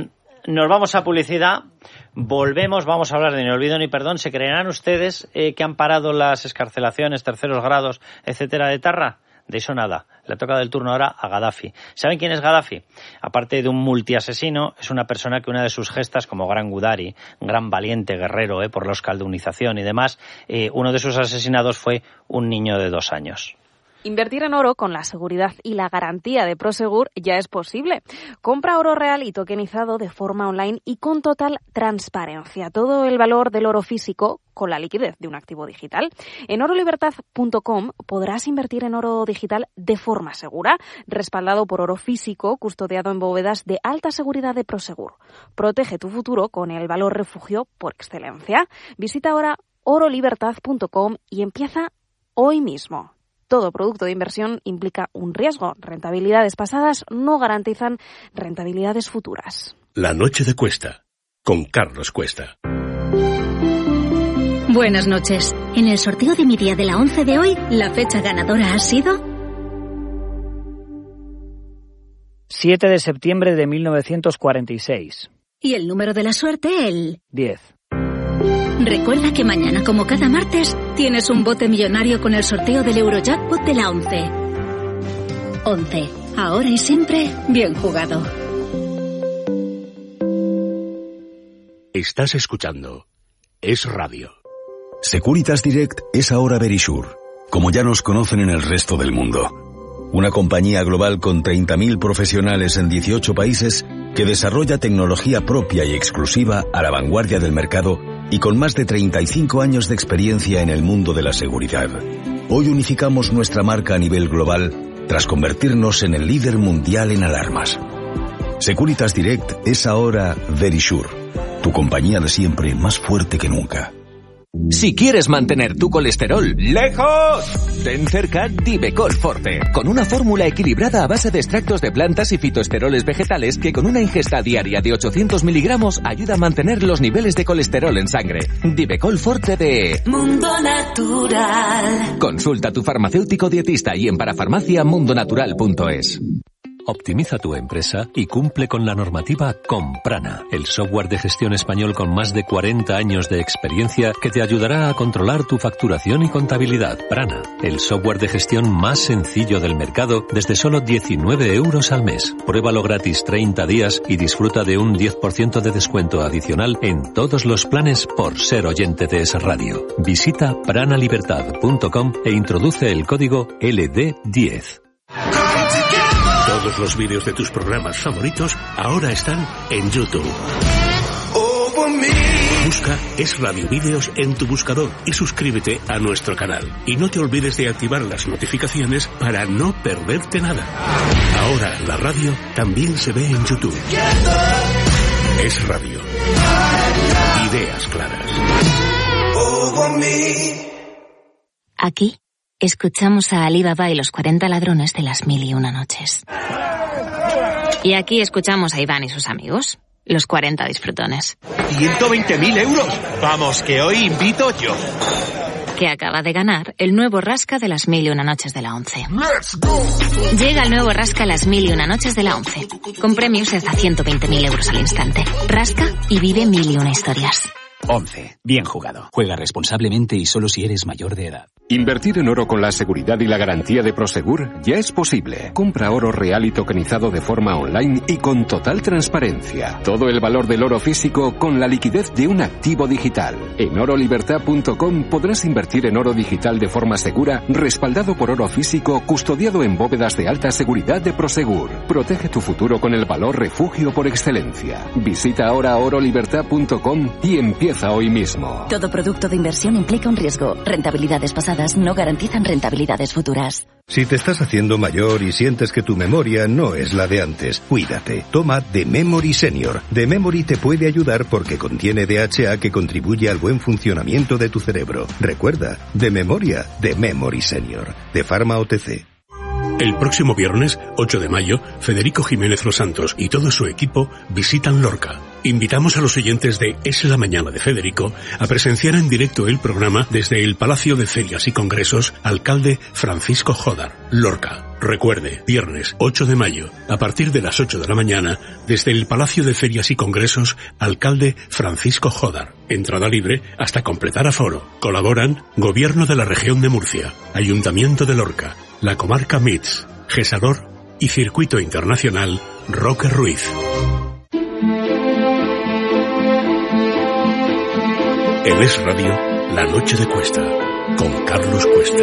[SPEAKER 2] nos vamos a publicidad. Volvemos, vamos a hablar de Ni olvido ni perdón. ¿Se creerán ustedes eh, que han parado las excarcelaciones, terceros grados, etcétera, de Tarra? De eso nada. Le ha tocado el turno ahora a Gaddafi. ¿Saben quién es Gaddafi? Aparte de un multiasesino, es una persona que una de sus gestas, como gran Gudari, gran valiente guerrero eh, por la euskaldunización y demás, eh, uno de sus asesinados fue un niño de dos años.
[SPEAKER 6] Invertir en oro con la seguridad y la garantía de Prosegur ya es posible. Compra oro real y tokenizado de forma online y con total transparencia. Todo el valor del oro físico con la liquidez de un activo digital. En oro libertad punto com podrás invertir en oro digital de forma segura, respaldado por oro físico, custodiado en bóvedas de alta seguridad de Prosegur. Protege tu futuro con el valor refugio por excelencia. Visita ahora oro libertad punto com y empieza hoy mismo. Todo producto de inversión implica un riesgo. Rentabilidades pasadas no garantizan rentabilidades futuras.
[SPEAKER 4] La noche de Cuesta, con Carlos Cuesta.
[SPEAKER 23] Buenas noches. En el sorteo de mi día de la once de hoy, la fecha ganadora ha sido...
[SPEAKER 24] siete de septiembre de mil novecientos cuarenta y seis.
[SPEAKER 23] Y el número de la suerte, el...
[SPEAKER 24] diez.
[SPEAKER 23] Recuerda que mañana, como cada martes, tienes un bote millonario con el sorteo del Eurojackpot de la once. once. Ahora y siempre, bien jugado.
[SPEAKER 4] Estás escuchando Es Radio.
[SPEAKER 7] Securitas Direct es ahora Verisure, como ya nos conocen en el resto del mundo. Una compañía global con treinta mil profesionales en dieciocho países que desarrolla tecnología propia y exclusiva a la vanguardia del mercado y con más de treinta y cinco años de experiencia en el mundo de la seguridad. Hoy unificamos nuestra marca a nivel global tras convertirnos en el líder mundial en alarmas. Securitas Direct es ahora Verisure, tu compañía de siempre más fuerte que nunca.
[SPEAKER 12] Si quieres mantener tu colesterol lejos, ten cerca Divecol Forte, con una fórmula equilibrada a base de extractos de plantas y fitoesteroles vegetales que con una ingesta diaria de ochocientos miligramos ayuda a mantener los niveles de colesterol en sangre. Divecol Forte de
[SPEAKER 8] Mundo Natural.
[SPEAKER 12] Consulta a tu farmacéutico dietista y en parafarmacia mundonatural punto es.
[SPEAKER 14] Optimiza tu empresa y cumple con la normativa con Prana, el software de gestión español con más de cuarenta años de experiencia que te ayudará a controlar tu facturación y contabilidad. Prana, el software de gestión más sencillo del mercado desde solo diecinueve euros al mes. Pruébalo gratis treinta días y disfruta de un diez por ciento de descuento adicional en todos los planes por ser oyente de Es Radio. Visita pranalibertad punto com e introduce el código L D diez.
[SPEAKER 4] Todos los vídeos de tus programas favoritos ahora están en YouTube. Busca Es Radio Vídeos en tu buscador y suscríbete a nuestro canal. Y no te olvides de activar las notificaciones para no perderte nada. Ahora la radio también se ve en YouTube. Es Radio. Ideas claras.
[SPEAKER 9] Aquí escuchamos a Ali Baba y los cuarenta ladrones de las mil y una noches. Y aquí escuchamos a Iván y sus amigos, los cuarenta disfrutones.
[SPEAKER 10] ¡ciento veinte mil euros! Vamos, que hoy invito yo.
[SPEAKER 9] Que acaba de ganar el nuevo Rasca de las mil y una noches de la once. Llega el nuevo Rasca las mil y una noches de la once, con premios de hasta ciento veinte mil euros al instante. Rasca y vive mil y una historias.
[SPEAKER 25] once. Bien jugado. Juega responsablemente y solo si eres mayor de edad.
[SPEAKER 26] Invertir en oro con la seguridad y la garantía de Prosegur ya es posible. Compra oro real y tokenizado de forma online y con total transparencia. Todo el valor del oro físico con la liquidez de un activo digital. En oro libertad punto com podrás invertir en oro digital de forma segura, respaldado por oro físico, custodiado en bóvedas de alta seguridad de Prosegur. Protege tu futuro con el valor refugio por excelencia. Visita ahora oro libertad punto com y empieza hoy mismo.
[SPEAKER 27] Todo producto de inversión implica un riesgo. Rentabilidades pasadas no garantizan rentabilidades futuras.
[SPEAKER 28] Si te estás haciendo mayor y sientes que tu memoria no es la de antes, cuídate. Toma The Memory Senior. The Memory te puede ayudar porque contiene D H A que contribuye al buen funcionamiento de tu cerebro. Recuerda, de memoria, The Memory Senior. De Pharma O T C.
[SPEAKER 4] El próximo viernes, ocho de mayo, Federico Jiménez Los Santos y todo su equipo visitan Lorca. Invitamos a los oyentes de Es la Mañana de Federico a presenciar en directo el programa desde el Palacio de Ferias y Congresos Alcalde Francisco Jodar, Lorca. Recuerde, viernes ocho de mayo, a partir de las ocho de la mañana, desde el Palacio de Ferias y Congresos Alcalde Francisco Jodar. Entrada libre hasta completar aforo. Colaboran Gobierno de la Región de Murcia, Ayuntamiento de Lorca, la Comarca M I T S, Gesador y Circuito Internacional Roque Ruiz. En Es Radio, La Noche de Cuesta, con Carlos Cuesta.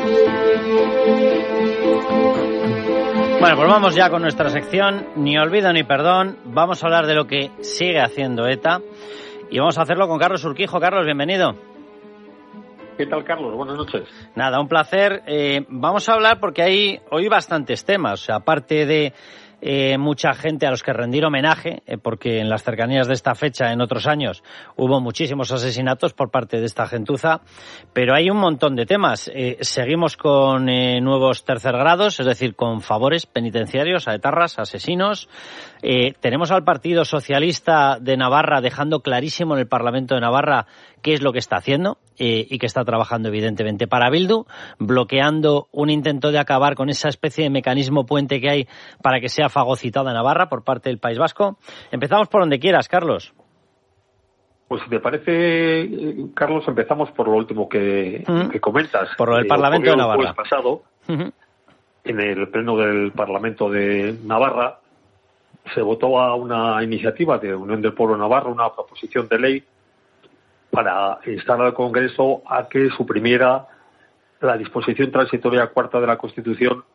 [SPEAKER 2] Bueno, pues vamos ya con nuestra sección, ni olvido ni perdón. Vamos a hablar de lo que sigue haciendo ETA y vamos a hacerlo con Carlos Urquijo. Carlos, bienvenido.
[SPEAKER 29] ¿Qué tal, Carlos? Buenas noches.
[SPEAKER 2] Nada, un placer. Eh, vamos a hablar porque hay hoy bastantes temas, o sea, aparte de eh, mucha gente a los que rendir homenaje, eh, porque en las cercanías de esta fecha, en otros años, hubo muchísimos asesinatos por parte de esta gentuza, pero hay un montón de temas. Eh, seguimos con eh, nuevos tercer grados, es decir, con favores penitenciarios a etarras, asesinos. Eh, tenemos al Partido Socialista de Navarra dejando clarísimo en el Parlamento de Navarra qué es lo que está haciendo eh, y que está trabajando evidentemente para Bildu, bloqueando un intento de acabar con esa especie de mecanismo puente que hay para que sea fagocitada Navarra por parte del País Vasco. Empezamos por donde quieras, Carlos.
[SPEAKER 29] Pues si te parece, Carlos, empezamos por lo último que, uh-huh. que comentas.
[SPEAKER 2] Por lo del eh, Parlamento de Navarra.
[SPEAKER 29] El pasado, uh-huh. en el pleno del Parlamento de Navarra, se votó a una iniciativa de Unión del Pueblo Navarro, una proposición de ley para instar al Congreso a que suprimiera la disposición transitoria cuarta de la Constitución,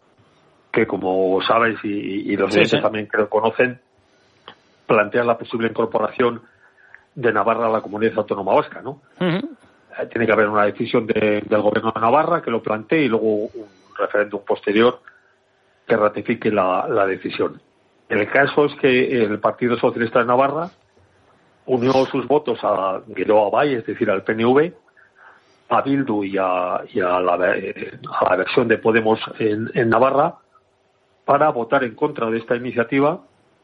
[SPEAKER 29] que como sabes y, y los oyentes sí, sí. también creo conocen, plantea la posible incorporación de Navarra a la Comunidad Autónoma Vasca, ¿no? Uh-huh. Tiene que haber una decisión de, del Gobierno de Navarra que lo plantee y luego un referéndum posterior que ratifique la, la decisión. El caso es que el Partido Socialista de Navarra unió sus votos a Geroa Bai, es decir, al P N V, a Bildu y a, y a, la, a la versión de Podemos en, en Navarra para votar en contra de esta iniciativa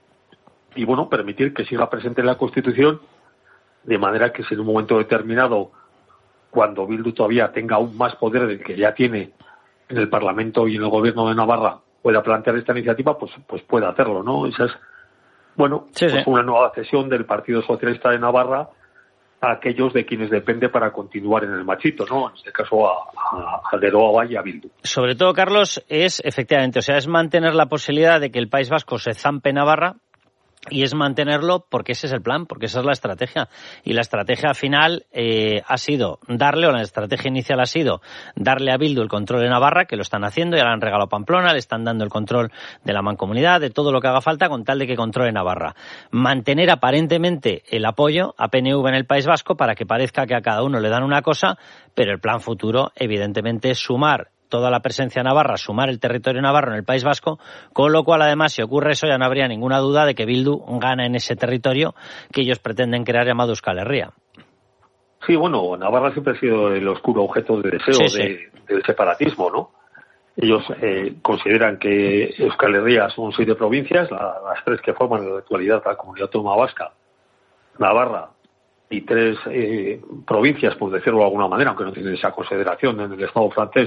[SPEAKER 29] y, bueno, permitir que siga presente en la Constitución, de manera que si en un momento determinado, cuando Bildu todavía tenga aún más poder del que ya tiene en el Parlamento y en el Gobierno de Navarra, pueda plantear esta iniciativa, pues pues pueda hacerlo, ¿no? Esa es, bueno, sí, pues sí. una nueva cesión del Partido Socialista de Navarra a aquellos de quienes depende para continuar en el machito, ¿no? En este caso a, a, a Geroa Bai y a Bildu.
[SPEAKER 2] Sobre todo, Carlos, es efectivamente, o sea, es mantener la posibilidad de que el País Vasco se zampe Navarra. Y es mantenerlo porque ese es el plan, porque esa es la estrategia. Y la estrategia final eh, ha sido darle, o la estrategia inicial ha sido darle a Bildu el control de Navarra, que lo están haciendo, ya le han regalado Pamplona, le están dando el control de la Mancomunidad, de todo lo que haga falta con tal de que controle Navarra. Mantener aparentemente el apoyo a P N V en el País Vasco para que parezca que a cada uno le dan una cosa, pero el plan futuro evidentemente es sumar toda la presencia navarra, sumar el territorio navarro en el País Vasco, con lo cual, además, si ocurre eso, ya no habría ninguna duda de que Bildu gana en ese territorio que ellos pretenden crear llamado Euskal Herria.
[SPEAKER 29] Sí, bueno, Navarra siempre ha sido el oscuro objeto de deseo sí, sí. De, del separatismo, ¿no? Ellos eh, consideran que Euskal Herria son siete provincias, la, las tres que forman en la actualidad la Comunidad Autónoma Vasca, Navarra y tres eh, provincias, por decirlo de alguna manera, aunque no tienen esa consideración en el Estado francés,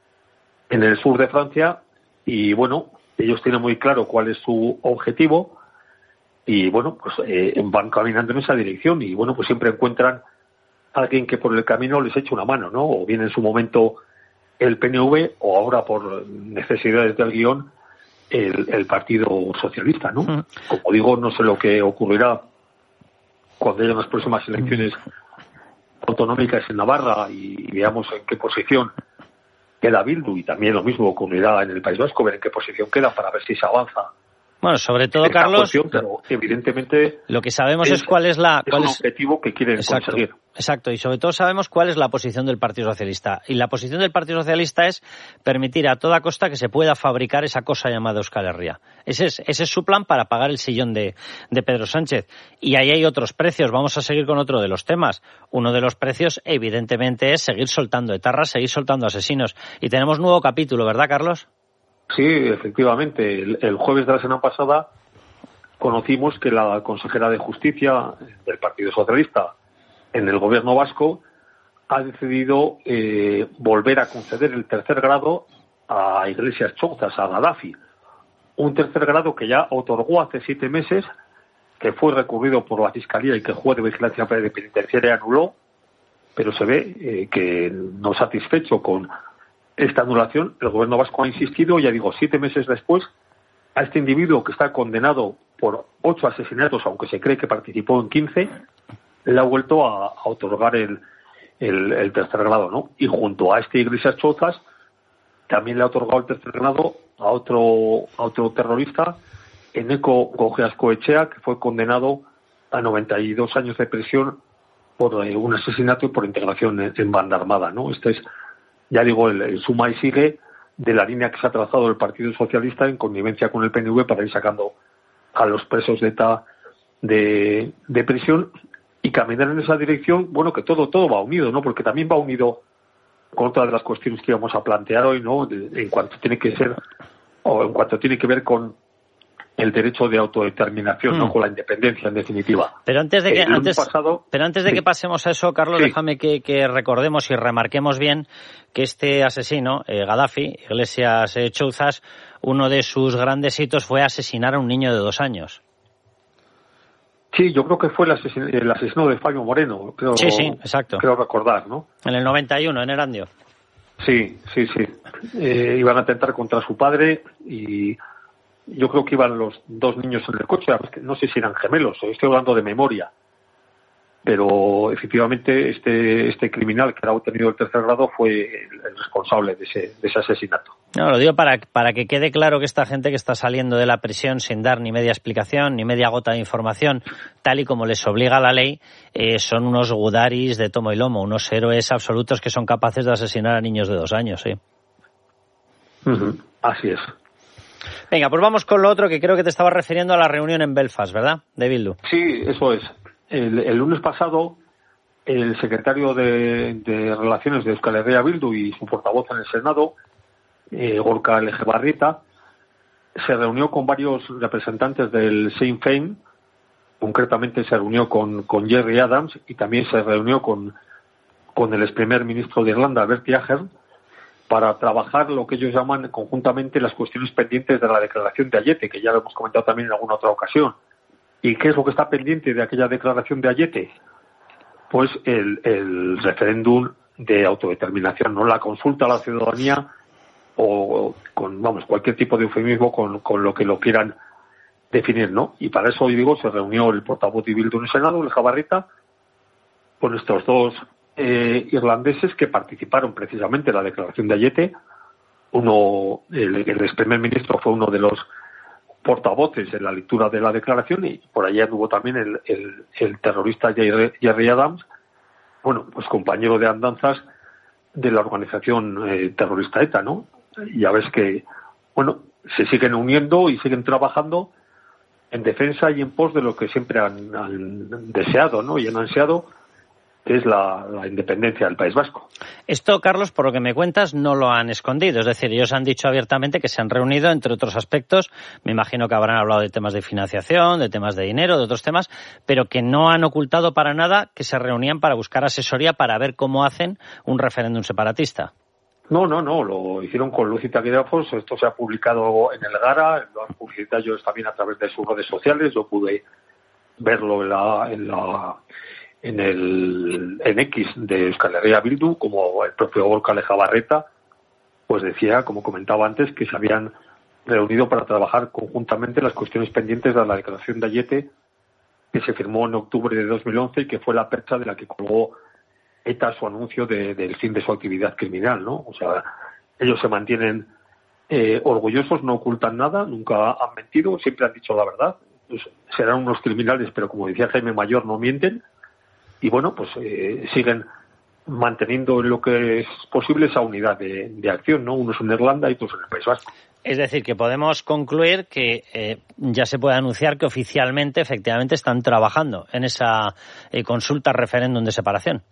[SPEAKER 29] en el sur de Francia, y bueno, ellos tienen muy claro cuál es su objetivo y bueno, pues eh, van caminando en esa dirección y bueno, pues siempre encuentran a alguien que por el camino les eche una mano, ¿no? O bien en su momento el P N V o ahora por necesidades del guión el, el Partido Socialista, ¿no? Uh-huh. Como digo, no sé lo que ocurrirá cuando haya las próximas elecciones autonómicas en Navarra y veamos en qué posición queda Bildu, y también lo mismo ocurrirá en el País Vasco, ver en qué posición queda para ver si se avanza.
[SPEAKER 2] Bueno, sobre todo, Carlos,
[SPEAKER 29] cuestión, pero evidentemente
[SPEAKER 2] lo que sabemos es, es cuál es la
[SPEAKER 29] es
[SPEAKER 2] cuál
[SPEAKER 29] un
[SPEAKER 2] es
[SPEAKER 29] objetivo que quieren
[SPEAKER 2] exacto,
[SPEAKER 29] conseguir.
[SPEAKER 2] Exacto, y sobre todo sabemos cuál es la posición del Partido Socialista. Y la posición del Partido Socialista es permitir a toda costa que se pueda fabricar esa cosa llamada Euskal Herria. Ese es, ese es su plan para pagar el sillón de, de Pedro Sánchez. Y ahí hay otros precios. Vamos a seguir con otro de los temas. Uno de los precios, evidentemente, es seguir soltando etarras, seguir soltando asesinos. Y tenemos nuevo capítulo, ¿verdad, Carlos?
[SPEAKER 29] Sí, efectivamente. El, el jueves de la semana pasada conocimos que la consejera de Justicia del Partido Socialista en el Gobierno vasco ha decidido eh, volver a conceder el tercer grado a Iglesias Chouzas, a Gaddafi. Un tercer grado que ya otorgó hace siete meses, que fue recurrido por la Fiscalía y que el juez de vigilancia penitenciaria anuló, pero se ve eh, que no satisfecho con esta anulación, el Gobierno vasco ha insistido, ya digo, siete meses después, a este individuo que está condenado por ocho asesinatos, aunque se cree que participó en quince, le ha vuelto a, a otorgar el, el, el tercer grado, ¿no? Y junto a este Iglesias Chouzas, también le ha otorgado el tercer grado a otro, a otro terrorista, Eneko Gojeazkoetxea, que fue condenado a noventa y dos años de prisión por eh, un asesinato y por integración en, en banda armada, ¿no? Este es, ya digo, el, el suma y sigue de la línea que se ha trazado el Partido Socialista en connivencia con el P N V para ir sacando a los presos de ETA de, de prisión y caminar en esa dirección. Bueno, que todo todo va unido, ¿no? Porque también va unido con otra de las cuestiones que íbamos a plantear hoy, ¿no? De, en cuanto tiene que ser, o en cuanto tiene que ver con el derecho de autodeterminación, mm. ¿no? Con la independencia, en definitiva.
[SPEAKER 2] Pero antes de que
[SPEAKER 29] el
[SPEAKER 2] antes,
[SPEAKER 29] pasado,
[SPEAKER 2] pero antes de
[SPEAKER 29] sí.
[SPEAKER 2] que pasemos a eso, Carlos, sí. déjame que, que recordemos y remarquemos bien que este asesino, eh, Gaddafi, Iglesias eh, Chouzas, uno de sus grandes hitos fue asesinar a un niño de dos años.
[SPEAKER 29] Sí, yo creo que fue el, asesin el asesino de Fabio Moreno. Creo,
[SPEAKER 2] sí, sí, exacto.
[SPEAKER 29] Creo recordar, ¿no?
[SPEAKER 2] En el noventa y uno, en Erandio.
[SPEAKER 29] Sí, sí, sí. Eh, iban a atentar contra su padre y yo creo que iban los dos niños en el coche. No sé si eran gemelos, estoy hablando de memoria. Pero efectivamente este este criminal que era obtenido el tercer grado fue el, el responsable de ese, de ese asesinato.
[SPEAKER 2] No, lo digo para, para que quede claro que esta gente que está saliendo de la prisión sin dar ni media explicación, ni media gota de información, tal y como les obliga la ley, eh, son unos gudaris de tomo y lomo, unos héroes absolutos que son capaces de asesinar a niños de dos años, sí.
[SPEAKER 29] Uh-huh. Así es.
[SPEAKER 2] Venga, pues vamos con lo otro, que creo que te estabas refiriendo a la reunión en Belfast, ¿verdad? De Bildu.
[SPEAKER 29] Sí, eso es. El, el lunes pasado, el secretario de, de Relaciones de Euskal Herria Bildu y su portavoz en el Senado, eh, Gorka Legebarrieta, se reunió con varios representantes del Sinn Féin, concretamente se reunió con, con Gerry Adams y también se reunió con, con el ex primer ministro de Irlanda, Bertie Ahern, para trabajar lo que ellos llaman conjuntamente las cuestiones pendientes de la declaración de Ayete, que ya lo hemos comentado también en alguna otra ocasión. ¿Y qué es lo que está pendiente de aquella declaración de Ayete? Pues el, el referéndum de autodeterminación, no la consulta a la ciudadanía o con, vamos, cualquier tipo de eufemismo con, con lo que lo quieran definir, ¿no? Y para eso, hoy digo, se reunió el portavoz de Bildu en el Senado, el Legebarrieta, con estos dos eh, irlandeses que participaron precisamente en la declaración de Ayete. Uno, el, el ex primer ministro fue uno de los portavoces en la lectura de la declaración y por allá hubo también el, el, el terrorista Gerry Adams, bueno, pues compañero de andanzas de la organización eh, terrorista ETA, ¿no? Y ya ves que, bueno, se siguen uniendo y siguen trabajando en defensa y en pos de lo que siempre han, han deseado, ¿no? Y han ansiado, que es la, la independencia del País Vasco.
[SPEAKER 2] Esto, Carlos, por lo que me cuentas, no lo han escondido. Es decir, ellos han dicho abiertamente que se han reunido, entre otros aspectos, me imagino que habrán hablado de temas de financiación, de temas de dinero, de otros temas, pero que no han ocultado para nada que se reunían para buscar asesoría para ver cómo hacen un referéndum separatista.
[SPEAKER 29] No, no, no, lo hicieron con luz y taquígrafos. Esto se ha publicado en el Gara, lo han publicado ellos también a través de sus redes sociales. Yo pude verlo en la... En la en el en X de Euskal Herria Bildu, como el propio Gorka Legebarrieta, pues decía, como comentaba antes, que se habían reunido para trabajar conjuntamente las cuestiones pendientes de la declaración de Ayete, que se firmó en octubre de dos mil once y que fue la percha de la que colgó ETA su anuncio de, del fin de su actividad criminal, ¿no? O sea, ellos se mantienen eh, orgullosos, no ocultan nada, nunca han mentido, siempre han dicho la verdad. Pues serán unos criminales, pero como decía Jaime Mayor, no mienten. Y bueno, pues eh, siguen manteniendo en lo que es posible esa unidad de, de acción, ¿no? Unos en Irlanda y otros en el País Vasco.
[SPEAKER 2] Es decir, que podemos concluir que eh, ya se puede anunciar que oficialmente, efectivamente, están trabajando en esa eh, consulta referéndum de separación.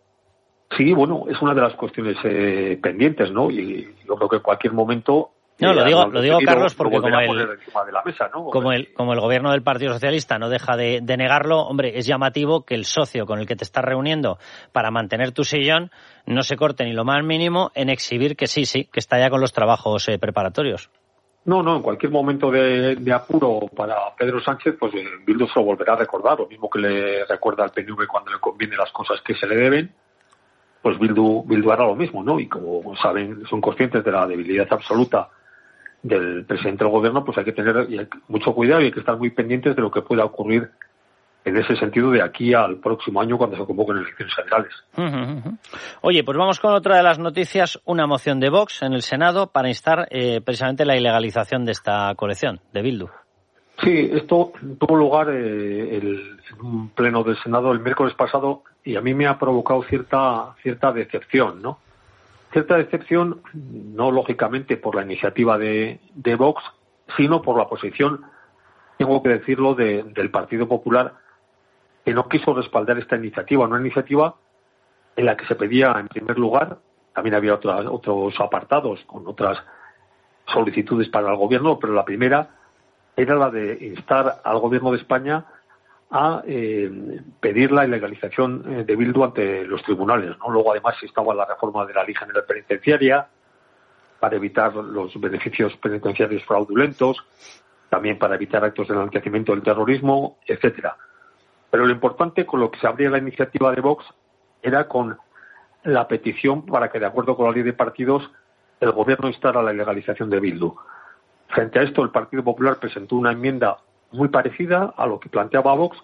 [SPEAKER 29] Sí, bueno, es una de las cuestiones eh, pendientes, ¿no? Y yo creo que en cualquier momento...
[SPEAKER 2] No, lo digo, lo digo, Carlos, porque como el,
[SPEAKER 29] de la mesa, ¿no?
[SPEAKER 2] como el como el gobierno del Partido Socialista no deja de, de negarlo, hombre, es llamativo que el socio con el que te estás reuniendo para mantener tu sillón no se corte ni lo más mínimo en exhibir que sí, sí, que está ya con los trabajos eh, preparatorios.
[SPEAKER 29] No, no, en cualquier momento de, de apuro para Pedro Sánchez, pues eh, Bildu se lo volverá a recordar, lo mismo que le recuerda al P N V cuando le conviene las cosas que se le deben, pues Bildu, Bildu hará lo mismo, ¿no? Y como saben, son conscientes de la debilidad absoluta del presidente del gobierno, pues hay que tener mucho cuidado y hay que estar muy pendientes de lo que pueda ocurrir en ese sentido de aquí al próximo año cuando se convoquen elecciones generales.
[SPEAKER 2] Uh-huh, uh-huh. Oye, pues vamos con otra de las noticias, una moción de Vox en el Senado para instar eh, precisamente la ilegalización de esta colección de Bildu.
[SPEAKER 29] Sí, esto tuvo lugar eh, el, en un pleno del Senado el miércoles pasado y a mí me ha provocado cierta cierta decepción, ¿no? Cierta decepción, no lógicamente por la iniciativa de, de Vox, sino por la posición, tengo que decirlo, de, del Partido Popular, que no quiso respaldar esta iniciativa, una iniciativa en la que se pedía, en primer lugar, también había otras, otros apartados con otras solicitudes para el Gobierno, pero la primera era la de instar al Gobierno de España a eh, pedir la ilegalización de Bildu ante los tribunales, ¿no? Luego, además, estaba la reforma de la Ley General Penitenciaria para evitar los beneficios penitenciarios fraudulentos, también para evitar actos de enaltecimiento del terrorismo, etcétera. Pero lo importante con lo que se abría la iniciativa de Vox era con la petición para que, de acuerdo con la ley de partidos, el gobierno instara la ilegalización de Bildu. Frente a esto, el Partido Popular presentó una enmienda muy parecida a lo que planteaba Vox,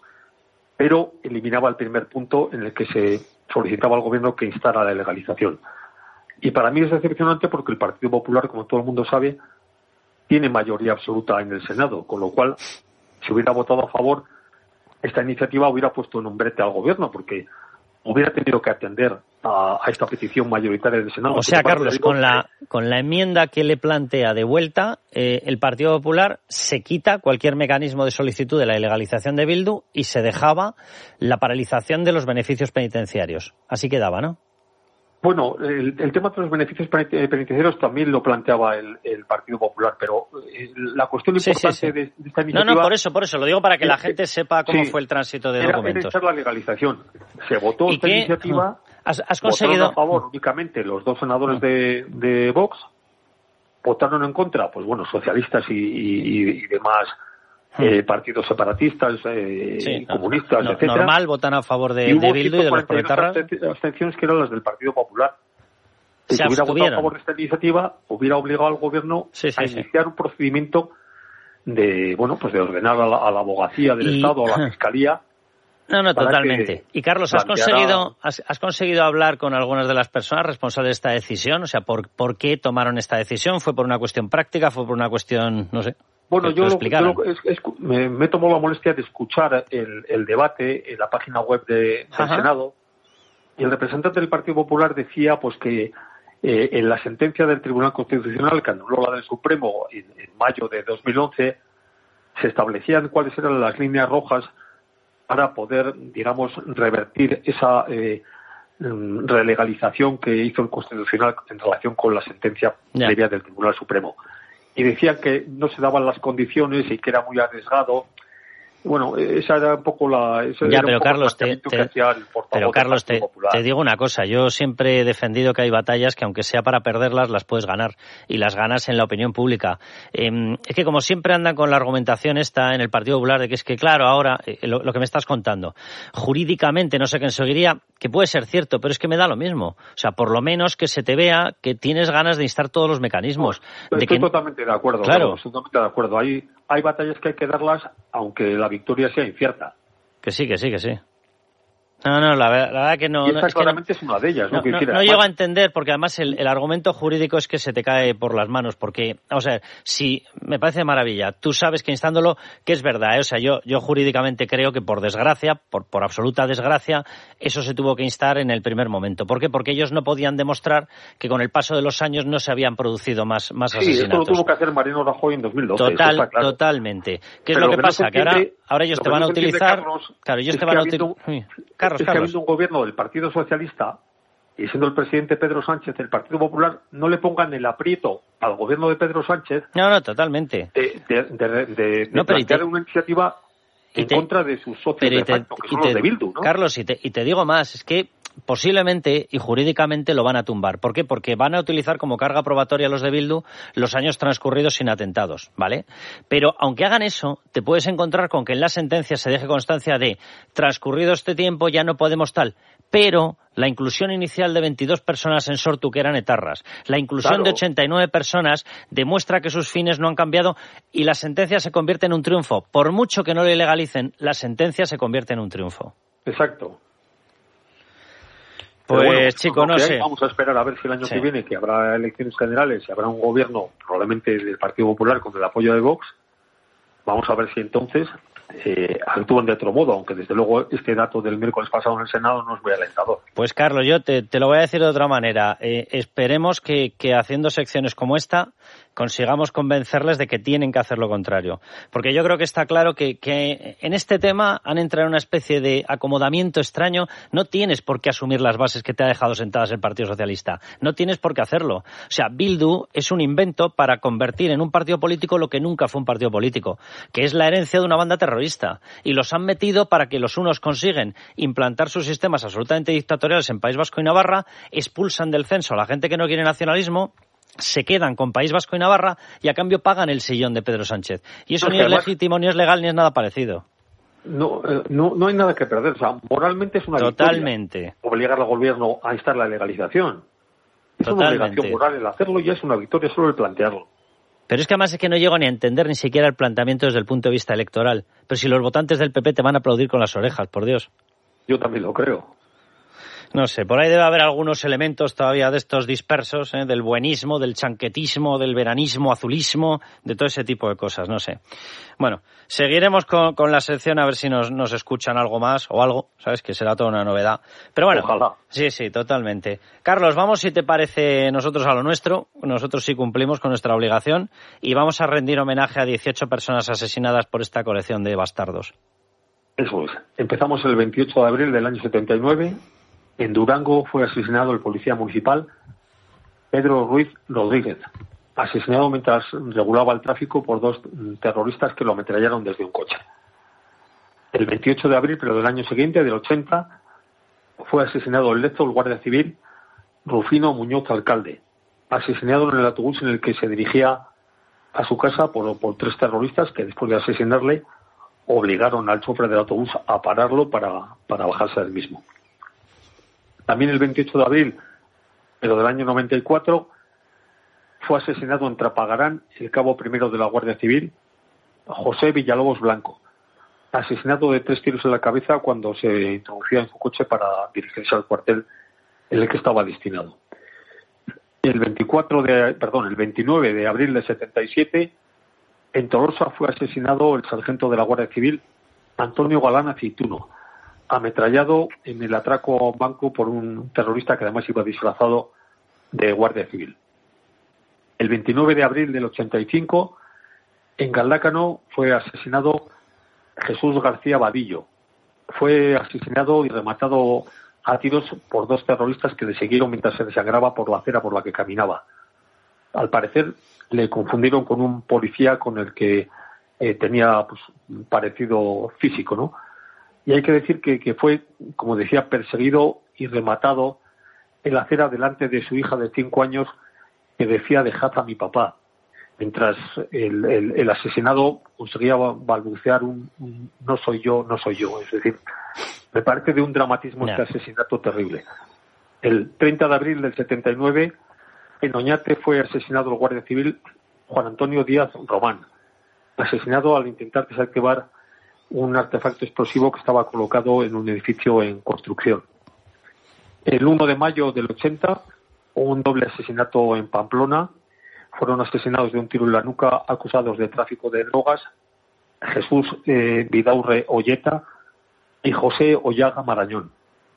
[SPEAKER 29] pero eliminaba el primer punto en el que se solicitaba al gobierno que instara la ilegalización. Y para mí es decepcionante porque el Partido Popular, como todo el mundo sabe, tiene mayoría absoluta en el Senado, con lo cual, si hubiera votado a favor, esta iniciativa hubiera puesto en un brete al gobierno, porque hubiera tenido que atender a, a esta petición mayoritaria del Senado.
[SPEAKER 2] O sea, Carlos, con la con la enmienda que le plantea de vuelta, eh, el Partido Popular se quita cualquier mecanismo de solicitud de la ilegalización de Bildu y se dejaba la paralización de los beneficios penitenciarios. Así quedaba, ¿no?
[SPEAKER 29] Bueno, el, el tema de los beneficios penitenciarios también lo planteaba el, el Partido Popular, pero eh, la cuestión
[SPEAKER 2] sí,
[SPEAKER 29] importante
[SPEAKER 2] sí, sí.
[SPEAKER 29] De, de esta iniciativa...
[SPEAKER 2] No, no, por eso, por eso, lo digo para que la gente sepa cómo
[SPEAKER 29] sí,
[SPEAKER 2] fue el tránsito de
[SPEAKER 29] era,
[SPEAKER 2] documentos.
[SPEAKER 29] Era echar la legalización. Se votó esta
[SPEAKER 2] qué?
[SPEAKER 29] iniciativa,
[SPEAKER 2] ¿Has, has conseguido...
[SPEAKER 29] votaron a favor únicamente los dos senadores de, de Vox, votaron en contra, pues bueno, socialistas y, y, y demás... Eh, partidos separatistas, eh,
[SPEAKER 2] sí,
[SPEAKER 29] comunistas,
[SPEAKER 2] no,
[SPEAKER 29] etcétera.
[SPEAKER 2] Normal, votan a favor de, de Bildu y de los proetarras.
[SPEAKER 29] Abstenciones que eran las del Partido Popular. Si
[SPEAKER 2] se
[SPEAKER 29] hubiera
[SPEAKER 2] abstuvieron.
[SPEAKER 29] votado a favor de esta iniciativa, hubiera obligado al gobierno
[SPEAKER 2] sí, sí,
[SPEAKER 29] a
[SPEAKER 2] sí.
[SPEAKER 29] iniciar un procedimiento de, bueno, pues de ordenar a la, a la abogacía del
[SPEAKER 2] y...
[SPEAKER 29] Estado, a la Fiscalía.
[SPEAKER 2] No, no, totalmente. Y Carlos, ¿has
[SPEAKER 29] planteara...
[SPEAKER 2] conseguido has, has conseguido hablar con algunas de las personas responsables de esta decisión? O sea, ¿por, ¿por qué tomaron esta decisión? ¿Fue por una cuestión práctica? ¿Fue por una cuestión, no sé?
[SPEAKER 29] Bueno, yo,
[SPEAKER 2] lo,
[SPEAKER 29] lo, yo lo, es, es, me, me tomó la molestia de escuchar el, el debate en la página web de, del
[SPEAKER 2] Ajá.
[SPEAKER 29] Senado, y el representante del Partido Popular decía pues que eh, en la sentencia del Tribunal Constitucional, que anuló la del Supremo en, en mayo de dos mil once, se establecían cuáles eran las líneas rojas para poder, digamos, revertir esa eh, relegalización que hizo el Constitucional en relación con la sentencia
[SPEAKER 2] yeah.
[SPEAKER 29] previa del Tribunal Supremo. Y decían que no se daban las condiciones y que era muy arriesgado. Bueno, esa era un poco la... Esa
[SPEAKER 2] ya,
[SPEAKER 29] era
[SPEAKER 2] pero
[SPEAKER 29] un poco
[SPEAKER 2] Carlos,
[SPEAKER 29] el
[SPEAKER 2] te,
[SPEAKER 29] que
[SPEAKER 2] te,
[SPEAKER 29] hacía el
[SPEAKER 2] pero Carlos te, te digo una cosa. Yo siempre he defendido que hay batallas que, aunque sea para perderlas, las puedes ganar. Y las ganas en la opinión pública. Eh, es que, como siempre andan con la argumentación esta en el Partido Popular de que es que, claro, ahora, eh, lo, lo que me estás contando, jurídicamente no sé quién seguiría, que puede ser cierto, pero es que me da lo mismo. O sea, por lo menos que se te vea que tienes ganas de instar todos los mecanismos.
[SPEAKER 29] No,
[SPEAKER 2] de
[SPEAKER 29] estoy
[SPEAKER 2] que...
[SPEAKER 29] totalmente de acuerdo.
[SPEAKER 2] Claro.
[SPEAKER 29] Claro, estoy totalmente de acuerdo. Hay, hay batallas que hay que darlas, aunque la victoria sea incierta.
[SPEAKER 2] Que sí, que sí, que sí. No, no, la, la verdad que no...
[SPEAKER 29] Y esta
[SPEAKER 2] no, es
[SPEAKER 29] claramente
[SPEAKER 2] que no,
[SPEAKER 29] es una de ellas. No,
[SPEAKER 2] no, no, no llego a entender, porque además el, el argumento jurídico es que se te cae por las manos, porque, o sea, si me parece maravilla, tú sabes que instándolo, que es verdad, ¿eh? O sea, yo, yo jurídicamente creo que por desgracia, por, por absoluta desgracia, eso se tuvo que instar en el primer momento. ¿Por qué? Porque ellos no podían demostrar que con el paso de los años no se habían producido más, más
[SPEAKER 29] sí,
[SPEAKER 2] asesinatos.
[SPEAKER 29] Sí, esto lo tuvo que hacer Mariano Rajoy en dos mil doce.
[SPEAKER 2] Total,
[SPEAKER 29] eso está claro.
[SPEAKER 2] Totalmente. ¿Qué es
[SPEAKER 29] Pero
[SPEAKER 2] lo que,
[SPEAKER 29] que
[SPEAKER 2] pasa?
[SPEAKER 29] No
[SPEAKER 2] que ahora, ahora ellos te van a utilizar...
[SPEAKER 29] Carlos,
[SPEAKER 2] claro, ellos
[SPEAKER 29] es
[SPEAKER 2] te van a utilizar...
[SPEAKER 29] Carlos, es que habiendo un gobierno del Partido Socialista y siendo el presidente Pedro Sánchez del Partido Popular, no le pongan el aprieto al gobierno de Pedro Sánchez.
[SPEAKER 2] No, no, totalmente.
[SPEAKER 29] De, de, de, de,
[SPEAKER 2] no,
[SPEAKER 29] de plantear
[SPEAKER 2] te,
[SPEAKER 29] una iniciativa en
[SPEAKER 2] te,
[SPEAKER 29] contra de sus socios de facto, que son
[SPEAKER 2] te,
[SPEAKER 29] los de Bildu, ¿no?
[SPEAKER 2] Carlos, y te, y te digo más, es que posiblemente y jurídicamente lo van a tumbar. ¿Por qué? Porque van a utilizar como carga probatoria los de Bildu los años transcurridos sin atentados, ¿vale? Pero aunque hagan eso, te puedes encontrar con que en la sentencia se deje constancia de transcurrido este tiempo ya no podemos tal, pero la inclusión inicial de veintidós personas en Sortu que eran etarras, la inclusión claro. de ochenta y nueve personas demuestra que sus fines no han cambiado y la sentencia se convierte en un triunfo. Por mucho que no lo ilegalicen, la sentencia se convierte en un triunfo.
[SPEAKER 29] Exacto.
[SPEAKER 2] Pues,
[SPEAKER 29] bueno,
[SPEAKER 2] chico, no sé.
[SPEAKER 29] Hay, vamos a esperar a ver si el año sí. que viene, que habrá elecciones generales y habrá un gobierno, probablemente del Partido Popular, con el apoyo de Vox. Vamos a ver si entonces eh, actúan de otro modo, aunque desde luego este dato del miércoles pasado en el Senado no es muy alentador.
[SPEAKER 2] Pues, Carlos, yo te, te lo voy a decir de otra manera. Eh, esperemos que, que haciendo secciones como esta consigamos convencerles de que tienen que hacer lo contrario. Porque yo creo que está claro que, que en este tema han entrado en una especie de acomodamiento extraño. No tienes por qué asumir las bases que te ha dejado sentadas el Partido Socialista. No tienes por qué hacerlo. O sea, Bildu es un invento para convertir en un partido político lo que nunca fue un partido político, que es la herencia de una banda terrorista. Y los han metido para que los unos consiguen implantar sus sistemas absolutamente dictatoriales en País Vasco y Navarra, expulsan del censo a la gente que no quiere nacionalismo, se quedan con País Vasco y Navarra y a cambio pagan el sillón de Pedro Sánchez. Y eso no, ni es además, legítimo, ni es legal, ni es nada parecido.
[SPEAKER 29] no, eh, no, no hay nada que perder. O sea, moralmente es una
[SPEAKER 2] Totalmente.
[SPEAKER 29] victoria obligar al gobierno a instar la legalización. Es
[SPEAKER 2] Totalmente.
[SPEAKER 29] una obligación moral el hacerlo, y es una victoria solo el plantearlo.
[SPEAKER 2] Pero es que además es que no llego ni a entender ni siquiera el planteamiento desde el punto de vista electoral. Pero si los votantes del P P te van a aplaudir con las orejas, por Dios.
[SPEAKER 29] Yo también lo creo.
[SPEAKER 2] No sé, por ahí debe haber algunos elementos todavía de estos dispersos, ¿eh? Del buenismo, del chanquetismo, del veranismo, azulismo, de todo ese tipo de cosas, no sé. Bueno, seguiremos con, con la sección a ver si nos, nos escuchan algo más o algo, ¿sabes? Que será toda una novedad. Pero bueno,
[SPEAKER 29] ojalá.
[SPEAKER 2] Sí, sí, totalmente. Carlos, vamos, si te parece, nosotros a lo nuestro. Nosotros sí cumplimos con nuestra obligación y vamos a rendir homenaje a dieciocho personas asesinadas por esta colección de bastardos.
[SPEAKER 29] Eso es. Empezamos el veintiocho de abril del año setenta y nueve. En Durango fue asesinado el policía municipal Pedro Ruiz Rodríguez, asesinado mientras regulaba el tráfico por dos terroristas que lo ametrallaron desde un coche. El veintiocho de abril, pero del año siguiente, del ochenta, fue asesinado en Lezo el guardia civil Rufino Muñoz Alcalde, asesinado en el autobús en el que se dirigía a su casa por, por tres terroristas que, después de asesinarle, obligaron al chofer del autobús a pararlo para, para bajarse del mismo. También el veintiocho de abril, pero del año noventa y cuatro, fue asesinado en Trapagarán el cabo primero de la Guardia Civil, José Villalobos Blanco, asesinado de tres tiros en la cabeza cuando se introducía en su coche para dirigirse al cuartel en el que estaba destinado. El veinticuatro de, perdón, el veintinueve de abril de setenta y siete, en Tolosa fue asesinado el sargento de la Guardia Civil Antonio Galán Aceituno, ametrallado en el atraco a un banco por un terrorista que además iba disfrazado de guardia civil. El veintinueve de abril del ochenta y cinco, en Galdácano fue asesinado Jesús García Vadillo. Fue asesinado y rematado a tiros por dos terroristas que le siguieron mientras se desangraba por la acera por la que caminaba. Al parecer le confundieron con un policía con el que eh, tenía pues, un parecido físico, ¿no? Y hay que decir que, que fue, como decía, perseguido y rematado en la acera delante de su hija de cinco años que decía dejad a mi papá, mientras el, el, el asesinado conseguía balbucear un, un no soy yo, no soy yo. Es decir, me parece de un dramatismo yeah. este asesinato terrible. El treinta de abril del setenta y nueve, en Oñate fue asesinado el guardia civil Juan Antonio Díaz Román, asesinado al intentar desactivar un artefacto explosivo que estaba colocado en un edificio en construcción. El uno de mayo del ochenta, un doble asesinato en Pamplona. Fueron asesinados de un tiro en la nuca, acusados de tráfico de drogas, Jesús eh, Vidaurre Olleta y José Ollaga Marañón.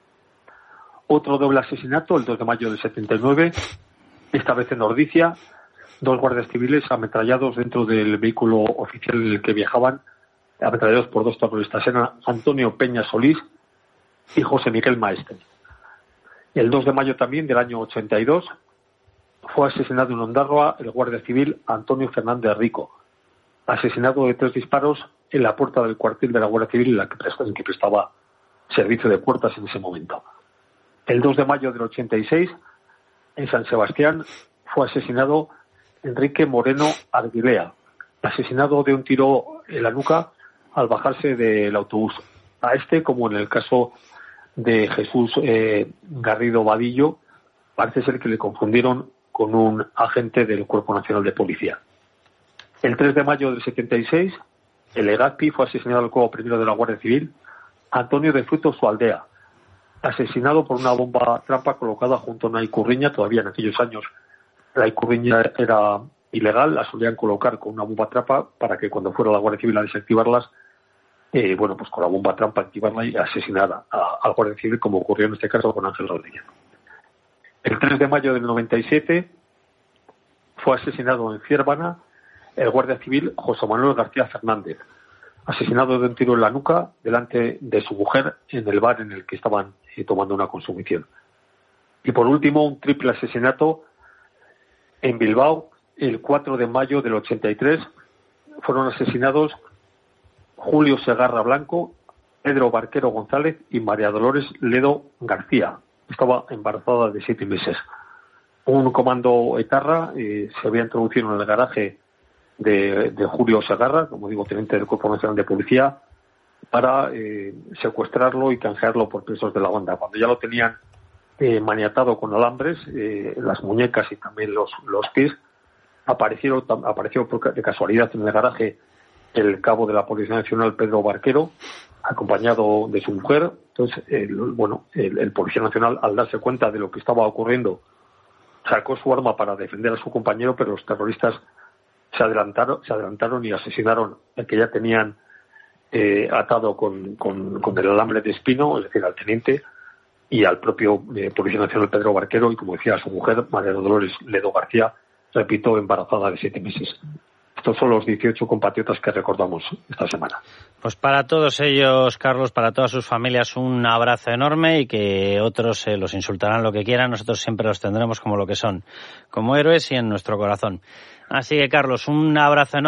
[SPEAKER 29] Otro doble asesinato, el dos de mayo del setenta y nueve, esta vez en Ordicia, dos guardias civiles ametrallados dentro del vehículo oficial en el que viajaban, ametrallados por dos terroristas, eran Antonio Peña Solís y José Miguel Maestre. El dos de mayo también del año ochenta y dos fue asesinado en Ondarroa el guardia civil Antonio Fernández Rico, asesinado de tres disparos en la puerta del cuartel de la Guardia Civil en la que prestaba, en que prestaba servicio de puertas en ese momento. El dos de mayo del ochenta y seis, en San Sebastián, fue asesinado Enrique Moreno Arguilea, asesinado de un tiro en la nuca al bajarse del autobús. A este, como en el caso de Jesús eh, Garrido Vadillo, parece ser que le confundieron con un agente del Cuerpo Nacional de Policía. El tres de mayo del setenta y seis, en Legazpi fue asesinado el cabo primero de la Guardia Civil Antonio de Frutos Su Aldea, asesinado por una bomba trampa colocada junto a una icurriña. Todavía en aquellos años la icurriña era ilegal, la solían colocar con una bomba trampa para que cuando fuera la Guardia Civil a desactivarlas, eh, bueno, pues con la bomba trampa activarla y asesinar a, al Guardia Civil, como ocurrió en este caso con Ángel Rodríguez. El tres de mayo del noventa y siete fue asesinado en Ciervana el guardia civil José Manuel García Fernández, asesinado de un tiro en la nuca delante de su mujer en el bar en el que estaban eh, tomando una consumición. Y por último, un triple asesinato en Bilbao el cuatro de mayo del ochenta y tres. Fueron asesinados Julio Segarra Blanco, Pedro Barquero González y María Dolores Ledo García. Estaba embarazada de siete meses. Un comando etarra eh, se había introducido en el garaje de, de Julio Segarra, como digo, teniente del Cuerpo Nacional de Policía, para eh, secuestrarlo y canjearlo por presos de la banda. Cuando ya lo tenían eh, maniatado con alambres, eh, las muñecas y también los, los pies, aparecieron, apareció de casualidad en el garaje el cabo de la Policía Nacional, Pedro Barquero, acompañado de su mujer. Entonces, el, bueno, el, el Policía Nacional, al darse cuenta de lo que estaba ocurriendo, sacó su arma para defender a su compañero, pero los terroristas se adelantaron, se adelantaron y asesinaron al que ya tenían eh, atado con, con, con el alambre de espino, es decir, al teniente, y al propio eh, Policía Nacional Pedro Barquero, y como decía, a su mujer, María Dolores Ledo García, repito, embarazada de siete meses. Estos son los dieciocho compatriotas que recordamos esta semana.
[SPEAKER 2] Pues para todos ellos, Carlos, para todas sus familias, un abrazo enorme, y que otros eh, los insultarán lo que quieran, nosotros siempre los tendremos como lo que son, como héroes y en nuestro corazón. Así que, Carlos, un abrazo enorme.